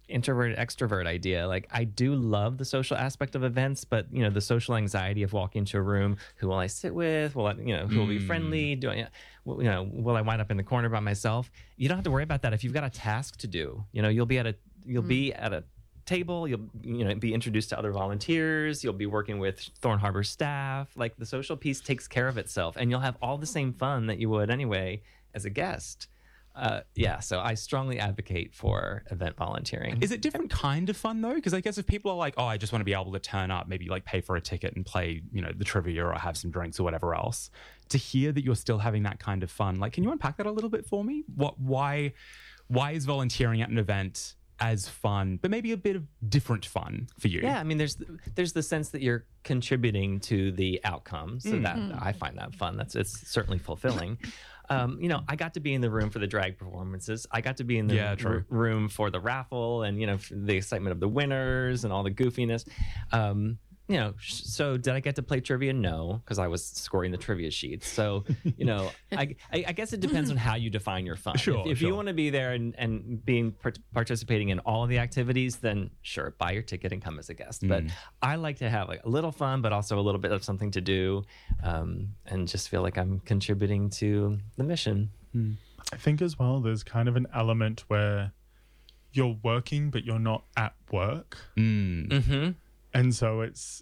Speaker 9: introvert extrovert idea. Like, I do love the social aspect of events, but you know, the social anxiety of walking into a room, who will I sit with? Will I, you know, who will be friendly? Do I, you know, will I wind up in the corner by myself? You don't have to worry about that if you've got a task to do. You know, you'll be at a you'll mm. be at a table, you'll you know be introduced to other volunteers, you'll be working with Thorn Harbor staff. Like, the social piece takes care of itself, and you'll have all the same fun that you would anyway as a guest. Uh, yeah, so I strongly advocate for event volunteering.
Speaker 7: Is it different kind of fun though? Because I guess if people are like, oh, I just want to be able to turn up, maybe like pay for a ticket and play, you know, the trivia or have some drinks or whatever else, to hear that you're still having that kind of fun, like, can you unpack that a little bit for me? What, why, why is volunteering at an event as fun, but maybe a bit of different fun for you?
Speaker 9: Yeah, I mean, there's there's the sense that you're contributing to the outcome, so mm. that mm. I find that fun. That's it's certainly fulfilling. Um, you know, I got to be in the room for the drag performances. I got to be in the
Speaker 7: yeah,
Speaker 9: r- room for the raffle, and you know, the excitement of the winners and all the goofiness. Um, you know, so did I get to play trivia? No, because I was scoring the trivia sheets. So, you know, I, I, I guess it depends on how you define your fun.
Speaker 7: Sure,
Speaker 9: if if
Speaker 7: sure.
Speaker 9: you want to be there and, and being part- participating in all of the activities, then sure, buy your ticket and come as a guest. Mm. But I like to have like a little fun, but also a little bit of something to do, um, and just feel like I'm contributing to the mission.
Speaker 10: Mm. I think as well, there's kind of an element where you're working, but you're not at work.
Speaker 7: Mm.
Speaker 9: Mm-hmm.
Speaker 10: And so it's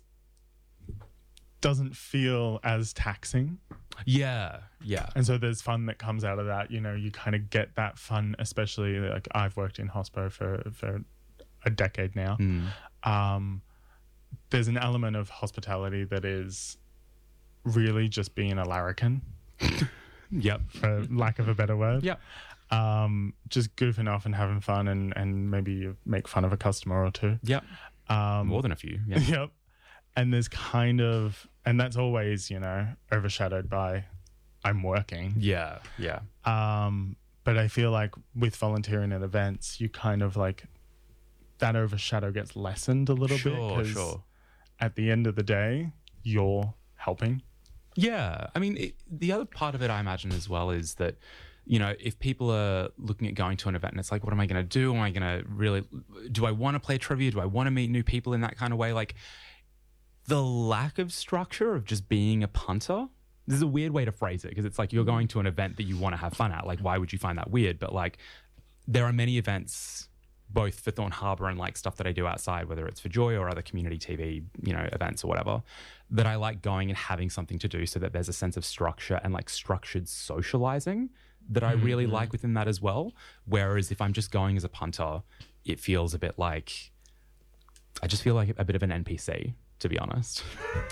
Speaker 10: doesn't feel as taxing.
Speaker 7: Yeah, yeah.
Speaker 10: And so there's fun that comes out of that. You know, you kind of get that fun, especially like I've worked in hospo for, for a decade now.
Speaker 7: Mm.
Speaker 10: Um, there's an element of hospitality that is really just being a larrikin.
Speaker 7: Yep.
Speaker 10: For lack of a better word.
Speaker 7: Yep.
Speaker 10: Um, just goofing off and having fun, and, and maybe you make fun of a customer or two.
Speaker 7: Yep.
Speaker 10: Um,
Speaker 7: More than a few. Yeah.
Speaker 10: Yep. And there's kind of, and that's always, you know, overshadowed by I'm working.
Speaker 7: Yeah. Yeah.
Speaker 10: Um, but I feel like with volunteering at events, you kind of like, that overshadow gets lessened a little
Speaker 7: sure,
Speaker 10: bit. Because
Speaker 7: sure.
Speaker 10: at the end of the day, you're helping.
Speaker 7: Yeah. I mean, it, the other part of it, I imagine as well, is that, you know, if people are looking at going to an event and it's like, what am I going to do? Am I going to really, do I want to play trivia? Do I want to meet new people in that kind of way? Like, the lack of structure of just being a punter, this is a weird way to phrase it, because it's like you're going to an event that you want to have fun at. Like, why would you find that weird? But like, there are many events, both for Thorn Harbor and like stuff that I do outside, whether it's for Joy or other community T V, you know, events or whatever, that I like going and having something to do so that there's a sense of structure and like structured socializing that I really mm-hmm. like within that as well. Whereas if I'm just going as a punter, it feels a bit like, I just feel like a bit of an N P C, to be honest.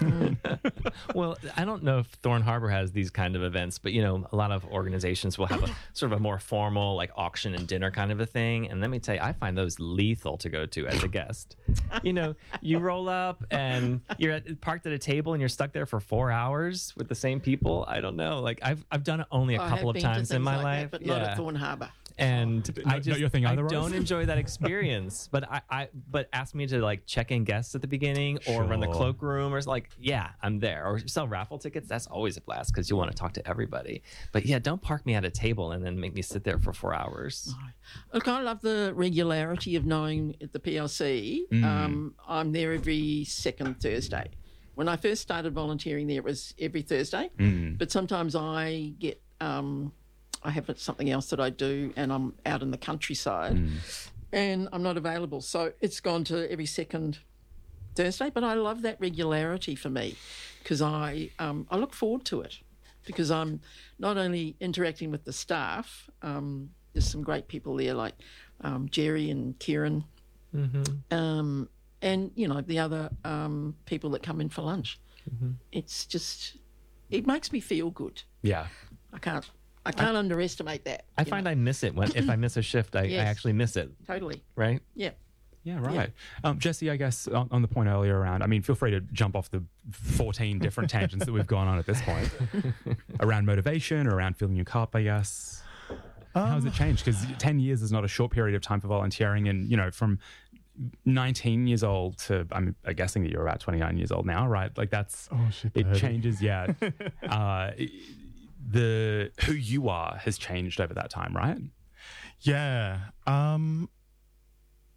Speaker 9: Well, I don't know if Thorn Harbor has these kind of events, but, you know, a lot of organizations will have a sort of a more formal, like, auction and dinner kind of a thing. And let me tell you, I find those lethal to go to as a guest. You know, you roll up and you're at, parked at a table and you're stuck there for four hours with the same people. I don't know. Like, I've I've done it only a
Speaker 8: I
Speaker 9: couple of times in my
Speaker 8: like
Speaker 9: life.
Speaker 8: That, but
Speaker 9: yeah.
Speaker 8: not at Thorn Harbor.
Speaker 9: And
Speaker 7: no,
Speaker 9: I just
Speaker 7: your thing either,
Speaker 9: I don't enjoy that experience. But I, I but ask me to like check in guests at the beginning or
Speaker 7: sure.
Speaker 9: run the cloakroom or like yeah I'm there, or sell raffle tickets. That's always a blast because you want to talk to everybody. But yeah, don't park me at a table and then make me sit there for four hours.
Speaker 8: Look, I love the regularity of knowing at the P L C.
Speaker 7: Mm.
Speaker 8: Um, I'm there every second Thursday. When I first started volunteering there, it was every Thursday.
Speaker 7: Mm.
Speaker 8: But sometimes I get. Um, I have something else that I do and I'm out in the countryside
Speaker 7: mm.
Speaker 8: and I'm not available. So it's gone to every second Thursday, but I love that regularity for me because I um, I look forward to it because I'm not only interacting with the staff, um, there's some great people there like um, Jerry and Kieran
Speaker 9: mm-hmm.
Speaker 8: um, and, you know, the other um, people that come in for lunch.
Speaker 9: Mm-hmm.
Speaker 8: It's just, it makes me feel good.
Speaker 7: Yeah.
Speaker 8: I can't. I can't I, underestimate that.
Speaker 9: I find know. I miss it when if I miss a shift, I,
Speaker 8: yes.
Speaker 9: I actually miss it.
Speaker 8: Totally.
Speaker 9: Right?
Speaker 8: Yeah.
Speaker 7: Yeah, right. Yeah. Um, Jesse, I guess on, on the point earlier around, I mean, feel free to jump off the fourteen different tangents that we've gone on at this point around motivation or around filling your cup, I guess. Um, How has it changed? Because ten years is not a short period of time for volunteering. And, you know, from nineteen years old to, I'm guessing that you're about twenty-nine years old now, right? Like that's,
Speaker 10: oh, shit,
Speaker 7: it changes. Yeah. uh, it, the who you are has changed over that time, right?
Speaker 10: Yeah. Um,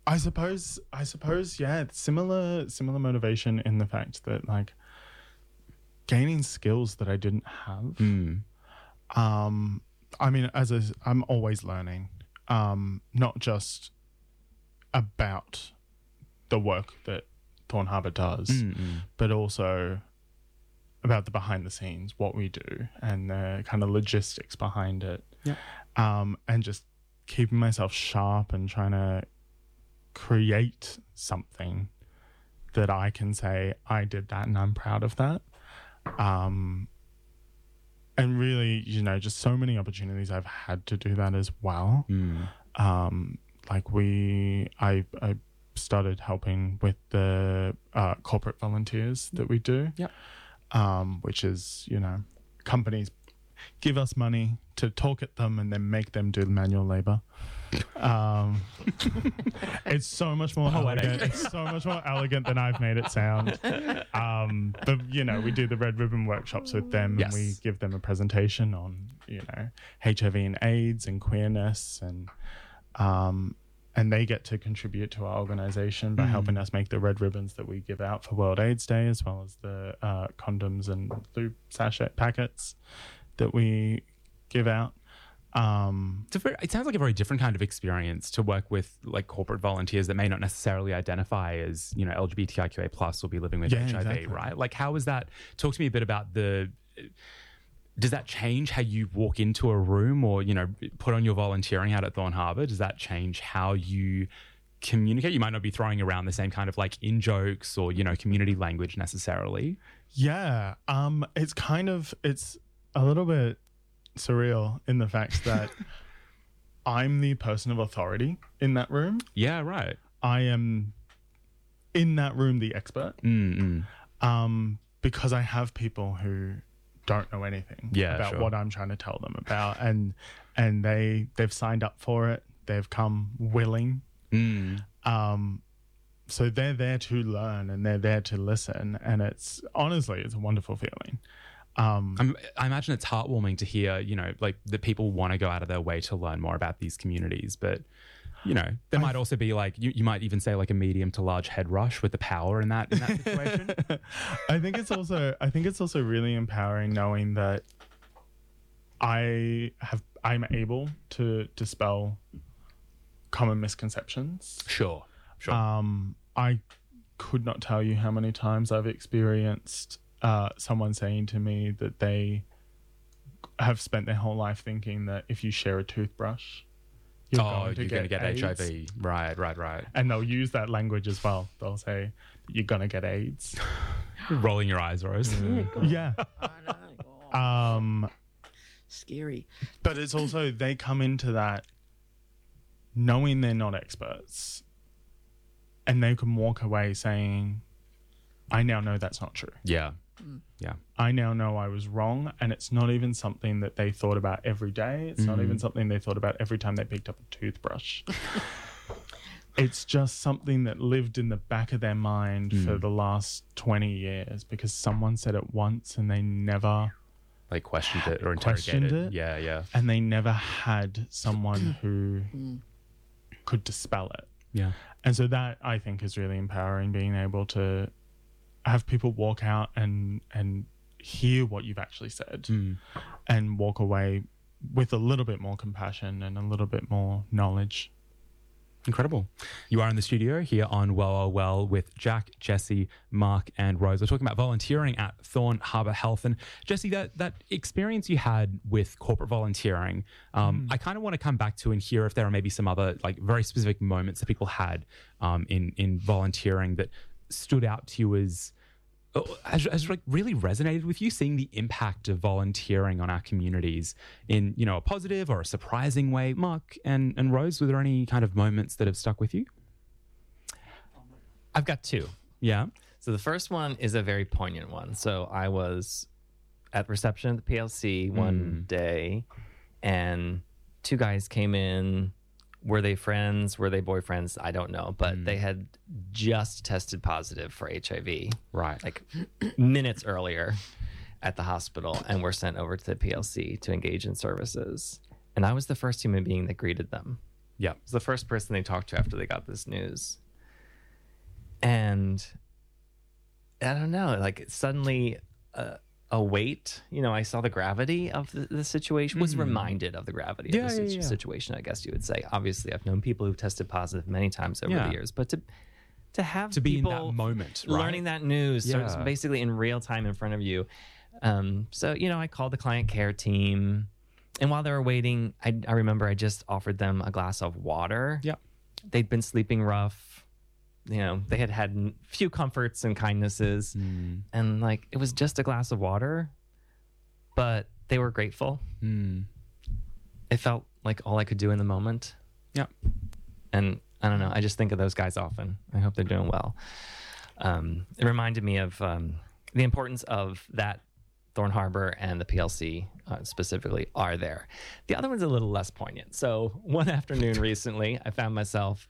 Speaker 10: I suppose, I suppose, yeah, similar, similar motivation in the fact that like gaining skills that I didn't have.
Speaker 7: Mm.
Speaker 10: Um, I mean, as a, I'm always learning, um, not just about the work that Thorn Harbour does,
Speaker 7: Mm-mm.
Speaker 10: but also about the behind the scenes, what we do, and the kind of logistics behind it.
Speaker 7: Yeah.
Speaker 10: Um, and just keeping myself sharp and trying to create something that I can say I did that and I'm proud of that. Um, and really, you know, just so many opportunities I've had to do that as well.
Speaker 7: Mm.
Speaker 10: Um, like we, I, I started helping with the uh, corporate volunteers that we do.
Speaker 7: Yep.
Speaker 10: Um, which is, you know, companies give us money to talk at them and then make them do the manual labor. Um, it's so much more elegant. It's so much more elegant than I've made it sound. Um, but, you know, we do the Red Ribbon workshops with them
Speaker 7: Yes.
Speaker 10: and we give them a presentation on, you know, H I V and AIDS and queerness and... Um, and they get to contribute to our organization by
Speaker 7: Mm.
Speaker 10: helping us make the red ribbons that we give out for World AIDS Day, as well as the uh, condoms and lube sachet packets that we give out. Um,
Speaker 7: It's a very, it sounds like a very different kind of experience to work with like corporate volunteers that may not necessarily identify as, you know, L G B T I Q A plus or be living with
Speaker 10: Yeah,
Speaker 7: H I V,
Speaker 10: exactly.
Speaker 7: right? Like, how is that? Talk to me a bit about the. Does that change how you walk into a room or, you know, put on your volunteering hat at Thorn Harbour? Does that change how you communicate? You might not be throwing around the same kind of like in jokes or, you know, community language necessarily.
Speaker 10: yeah, um, it's kind of, it's a little bit surreal in the fact that I'm the person of authority in that room.
Speaker 7: Yeah, right.
Speaker 10: I am in that room the expert.
Speaker 7: Mm-mm.
Speaker 10: Um, because I have people who don't know anything
Speaker 7: Yeah,
Speaker 10: about
Speaker 7: sure.
Speaker 10: what I'm trying to tell them about, and and they they've signed up for it. They've come willing.
Speaker 7: Mm.
Speaker 10: Um, so they're there to learn and they're there to listen, and it's honestly it's a wonderful feeling. Um,
Speaker 7: I'm, I imagine it's heartwarming to hear, you know, like that people want to go out of their way to learn more about these communities, but. You know, there might also be like, you, you might even say like a medium to large head rush with the power in that in that situation.
Speaker 10: I think it's also I think it's also really empowering knowing that I have I'm able to dispel common misconceptions.
Speaker 7: Sure, sure.
Speaker 10: Um, I could not tell you how many times I've experienced uh, someone saying to me that they have spent their whole life thinking that if you share a toothbrush, you're
Speaker 7: oh,
Speaker 10: going to
Speaker 7: you're
Speaker 10: get,
Speaker 7: going to get
Speaker 10: AIDS.
Speaker 7: H I V. Right, right, right.
Speaker 10: And they'll use that language as well. They'll say, you're going to get AIDS.
Speaker 7: Rolling your eyes, Rose.
Speaker 10: Yeah.
Speaker 8: I know.
Speaker 10: Um,
Speaker 8: Scary.
Speaker 10: but it's also, they come into that knowing they're not experts and they can walk away saying, I now know that's not true.
Speaker 7: Yeah. Yeah.
Speaker 10: I now know I was wrong, and it's not even something that they thought about every day. It's not even something they thought about every time they picked up a toothbrush. It's just something that lived in the back of their mind for the last twenty years because someone said it once and they never
Speaker 7: Like questioned it or
Speaker 10: questioned
Speaker 7: interrogated
Speaker 10: it.
Speaker 7: Yeah, yeah.
Speaker 10: And they never had someone who could dispel it.
Speaker 7: Yeah.
Speaker 10: And so that, I think, is really empowering, being able to have people walk out and and hear what you've actually said
Speaker 7: Mm.
Speaker 10: and walk away with a little bit more compassion and a little bit more knowledge.
Speaker 7: Incredible. You are in the studio here on Well, Well, Well with Jack, Jesse, Mark, and Rose. We're talking about volunteering at Thorn Harbour Health. And Jesse, that, that experience you had with corporate volunteering, um, I kind of want to come back to and hear if there are maybe some other like very specific moments that people had um, in, in volunteering that stood out to you as has, has like really resonated with you, seeing the impact of volunteering on our communities in, you know, a positive or a surprising way. Mark and, and Rose, were there any kind of moments that have stuck with you?
Speaker 9: I've got two.
Speaker 7: Yeah.
Speaker 9: So the first one is a very poignant one. So I was at reception at the P L C one
Speaker 7: Mm.
Speaker 9: day, and two guys came in. Were they friends? Were they boyfriends? I don't know. But
Speaker 7: Mm.
Speaker 9: they had just tested positive for H I V,
Speaker 7: Right.
Speaker 9: like minutes earlier at the hospital, and were sent over to the P L C to engage in services. And I was the first human being that greeted them.
Speaker 7: Yeah.
Speaker 9: I was the first person they talked to after they got this news. And I don't know, like suddenly uh, a weight, you know, I saw the gravity of the, the situation, was mm. reminded of the gravity
Speaker 7: yeah,
Speaker 9: of the
Speaker 7: yeah, yeah.
Speaker 9: situation, I guess you would say. Obviously, I've known people who've tested positive many times over
Speaker 7: yeah.
Speaker 9: the years, but to to have
Speaker 7: to be in
Speaker 9: people
Speaker 7: that moment, right?
Speaker 9: learning that news,
Speaker 7: yeah.
Speaker 9: so it's basically in real time in front of you. Um, so, you know, I called the client care team, and while they were waiting, I, I remember I just offered them a glass of water.
Speaker 7: Yeah.
Speaker 9: They'd been sleeping rough. You know, they had had few comforts and kindnesses,
Speaker 7: mm.
Speaker 9: and like it was just a glass of water, but they were grateful.
Speaker 7: Mm.
Speaker 9: It felt like all I could do in the moment.
Speaker 7: Yeah.
Speaker 9: And I don't know, I just think of those guys often. I hope they're doing well. Um, it reminded me of um, the importance of that Thorn Harbor and the P L C uh, specifically are there. The other one's a little less poignant. So one afternoon recently, I found myself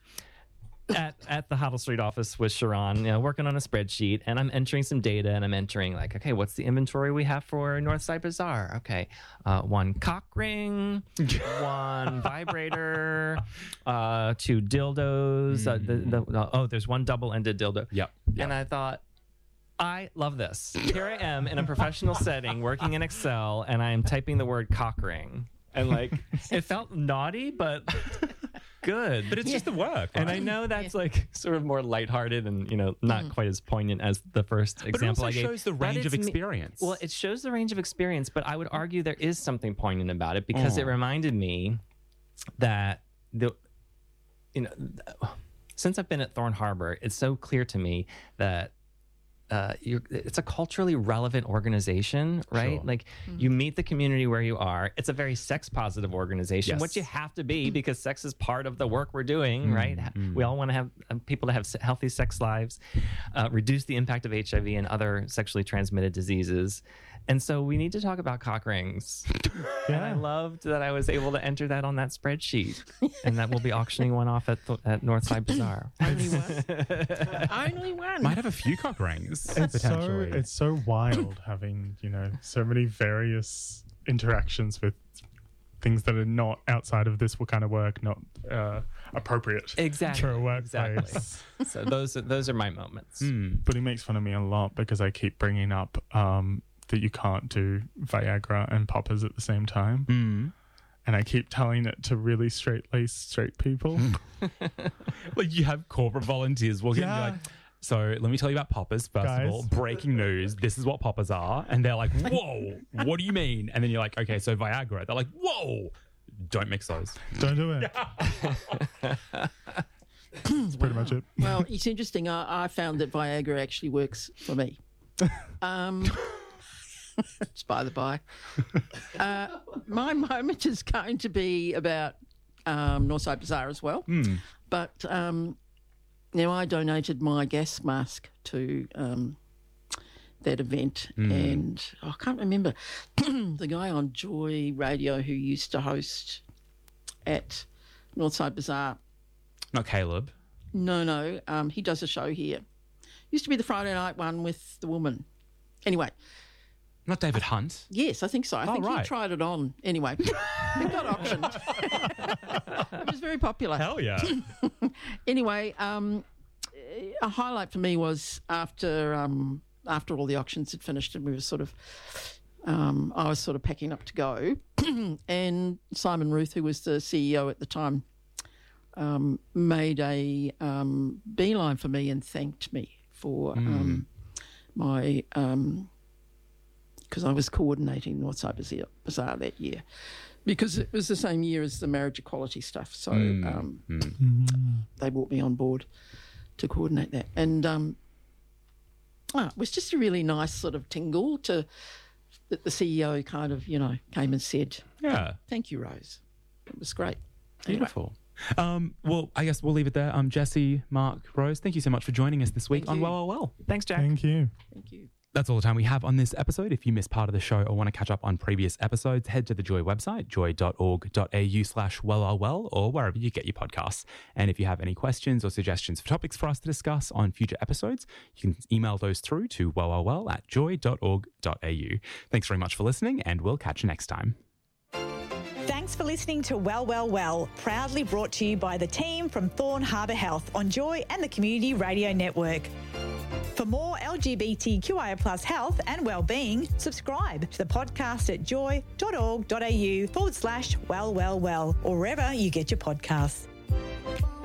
Speaker 9: at at the Hoddle Street office with Sharon, you know, working on a spreadsheet, and I'm entering some data, and I'm entering like, okay, what's the inventory we have for Northside Bazaar? Okay, uh, one cock ring, one vibrator, uh, two dildos. Mm. Uh, the, the, uh, oh, there's one double-ended dildo.
Speaker 7: Yep. yep.
Speaker 9: And I thought, I love this. Here I am in a professional setting, working in Excel, and I am typing the word cock ring, and like, it felt naughty, but good.
Speaker 7: But it's yeah. just the work, right?
Speaker 9: And I know that's yeah. like sort of more lighthearted and, you know, not mm. quite as poignant as the first
Speaker 7: but
Speaker 9: example
Speaker 7: it also
Speaker 9: I gave.
Speaker 7: shows the range of experience.
Speaker 9: Me, well, it shows the range of experience, but I would argue there is something poignant about it because oh. it reminded me that the, you know, since I've been at Thorn Harbor, it's so clear to me that Uh, you're, it's a culturally relevant organization, right?
Speaker 7: Sure.
Speaker 9: Like mm-hmm. you meet the community where you are. It's a very sex positive organization,
Speaker 7: yes.
Speaker 9: which you have to be because sex is part of the work we're doing, mm-hmm. right? Mm-hmm. We all want to have uh, people to have healthy sex lives, uh, reduce the impact of H I V and other sexually transmitted diseases. And so we need to talk about cock rings. Yeah. And I loved that I was able to enter that on that spreadsheet, and that we'll be auctioning one off at, th- at Northside Bazaar.
Speaker 8: Only one. Only one.
Speaker 7: Might have a few cock rings.
Speaker 10: It's so it's so wild having, you know, so many various interactions with things that are not outside of this kind of work, not uh, appropriate
Speaker 9: exactly
Speaker 10: for a workplace.
Speaker 9: Exactly. So those are, those are my moments.
Speaker 10: Mm. But he makes fun of me a lot because I keep bringing up um, that you can't do Viagra and poppers at the same time.
Speaker 7: Mm.
Speaker 10: And I keep telling it to really straight-laced straight people.
Speaker 7: Like you have corporate volunteers walking
Speaker 10: yeah.
Speaker 7: in, you're like, so let me tell you about poppers, first
Speaker 10: Guys.
Speaker 7: of all. Breaking news, this is what poppers are. And they're like, whoa, what do you mean? And then you're like, okay, so Viagra. They're like, whoa, don't mix those.
Speaker 10: Don't do it. That's pretty much it.
Speaker 8: Well, it's interesting. I, I found that Viagra actually works for me. Um, it's by the by. Uh, my moment is going to be about um, Northside Bazaar as well.
Speaker 7: Mm.
Speaker 8: But um, now I donated my gas mask to um, that event, mm. and oh, I can't remember the guy on Joy Radio who used to host at Northside Bazaar.
Speaker 7: Not Caleb.
Speaker 8: No, no. Um, he does a show here. Used to be the Friday night one with the woman. Anyway.
Speaker 7: Not David Hunt?
Speaker 8: Yes, I think so. I
Speaker 7: oh,
Speaker 8: think
Speaker 7: right.
Speaker 8: he tried it on. Anyway, it got auctioned. It was very popular.
Speaker 7: Hell yeah.
Speaker 8: Anyway, um, a highlight for me was after um, after all the auctions had finished and we were sort of, um, I was sort of packing up to go, and Simon Ruth, who was the C E O at the time, um, made a um, beeline for me and thanked me for mm. um, my... Um, because I was coordinating Northside Bazaar that year, because it was the same year as the marriage equality stuff. So mm. Um, mm. they brought me on board to coordinate that. And um, oh, it was just a really nice sort of tingle to that the C E O kind of, you know, came and said,
Speaker 7: yeah,
Speaker 8: thank you, Rose. It was great.
Speaker 7: Beautiful. Anyway. Um, well, I guess we'll leave it there. Um, Jesse, Mark, Rose, thank you so much for joining us this week
Speaker 8: thank
Speaker 7: on
Speaker 8: you.
Speaker 7: Well, Well, Well.
Speaker 9: Thanks, Jack.
Speaker 10: Thank you.
Speaker 8: Thank you.
Speaker 7: That's all the time we have on this episode. If you missed part of the show or want to catch up on previous episodes, head to the Joy website, joy.org.au slash well, or wherever you get your podcasts. And if you have any questions or suggestions for topics for us to discuss on future episodes, you can email those through to well at joy.org.au. Thanks very much for listening, and we'll catch you next time.
Speaker 11: Thanks for listening to Well, Well, Well, proudly brought to you by the team from Thorn Harbour Health on Joy and the Community Radio Network. For more L G B T Q I A plus health and wellbeing, subscribe to the podcast at joy.org.au forward slash well, well, well, or wherever you get your podcasts.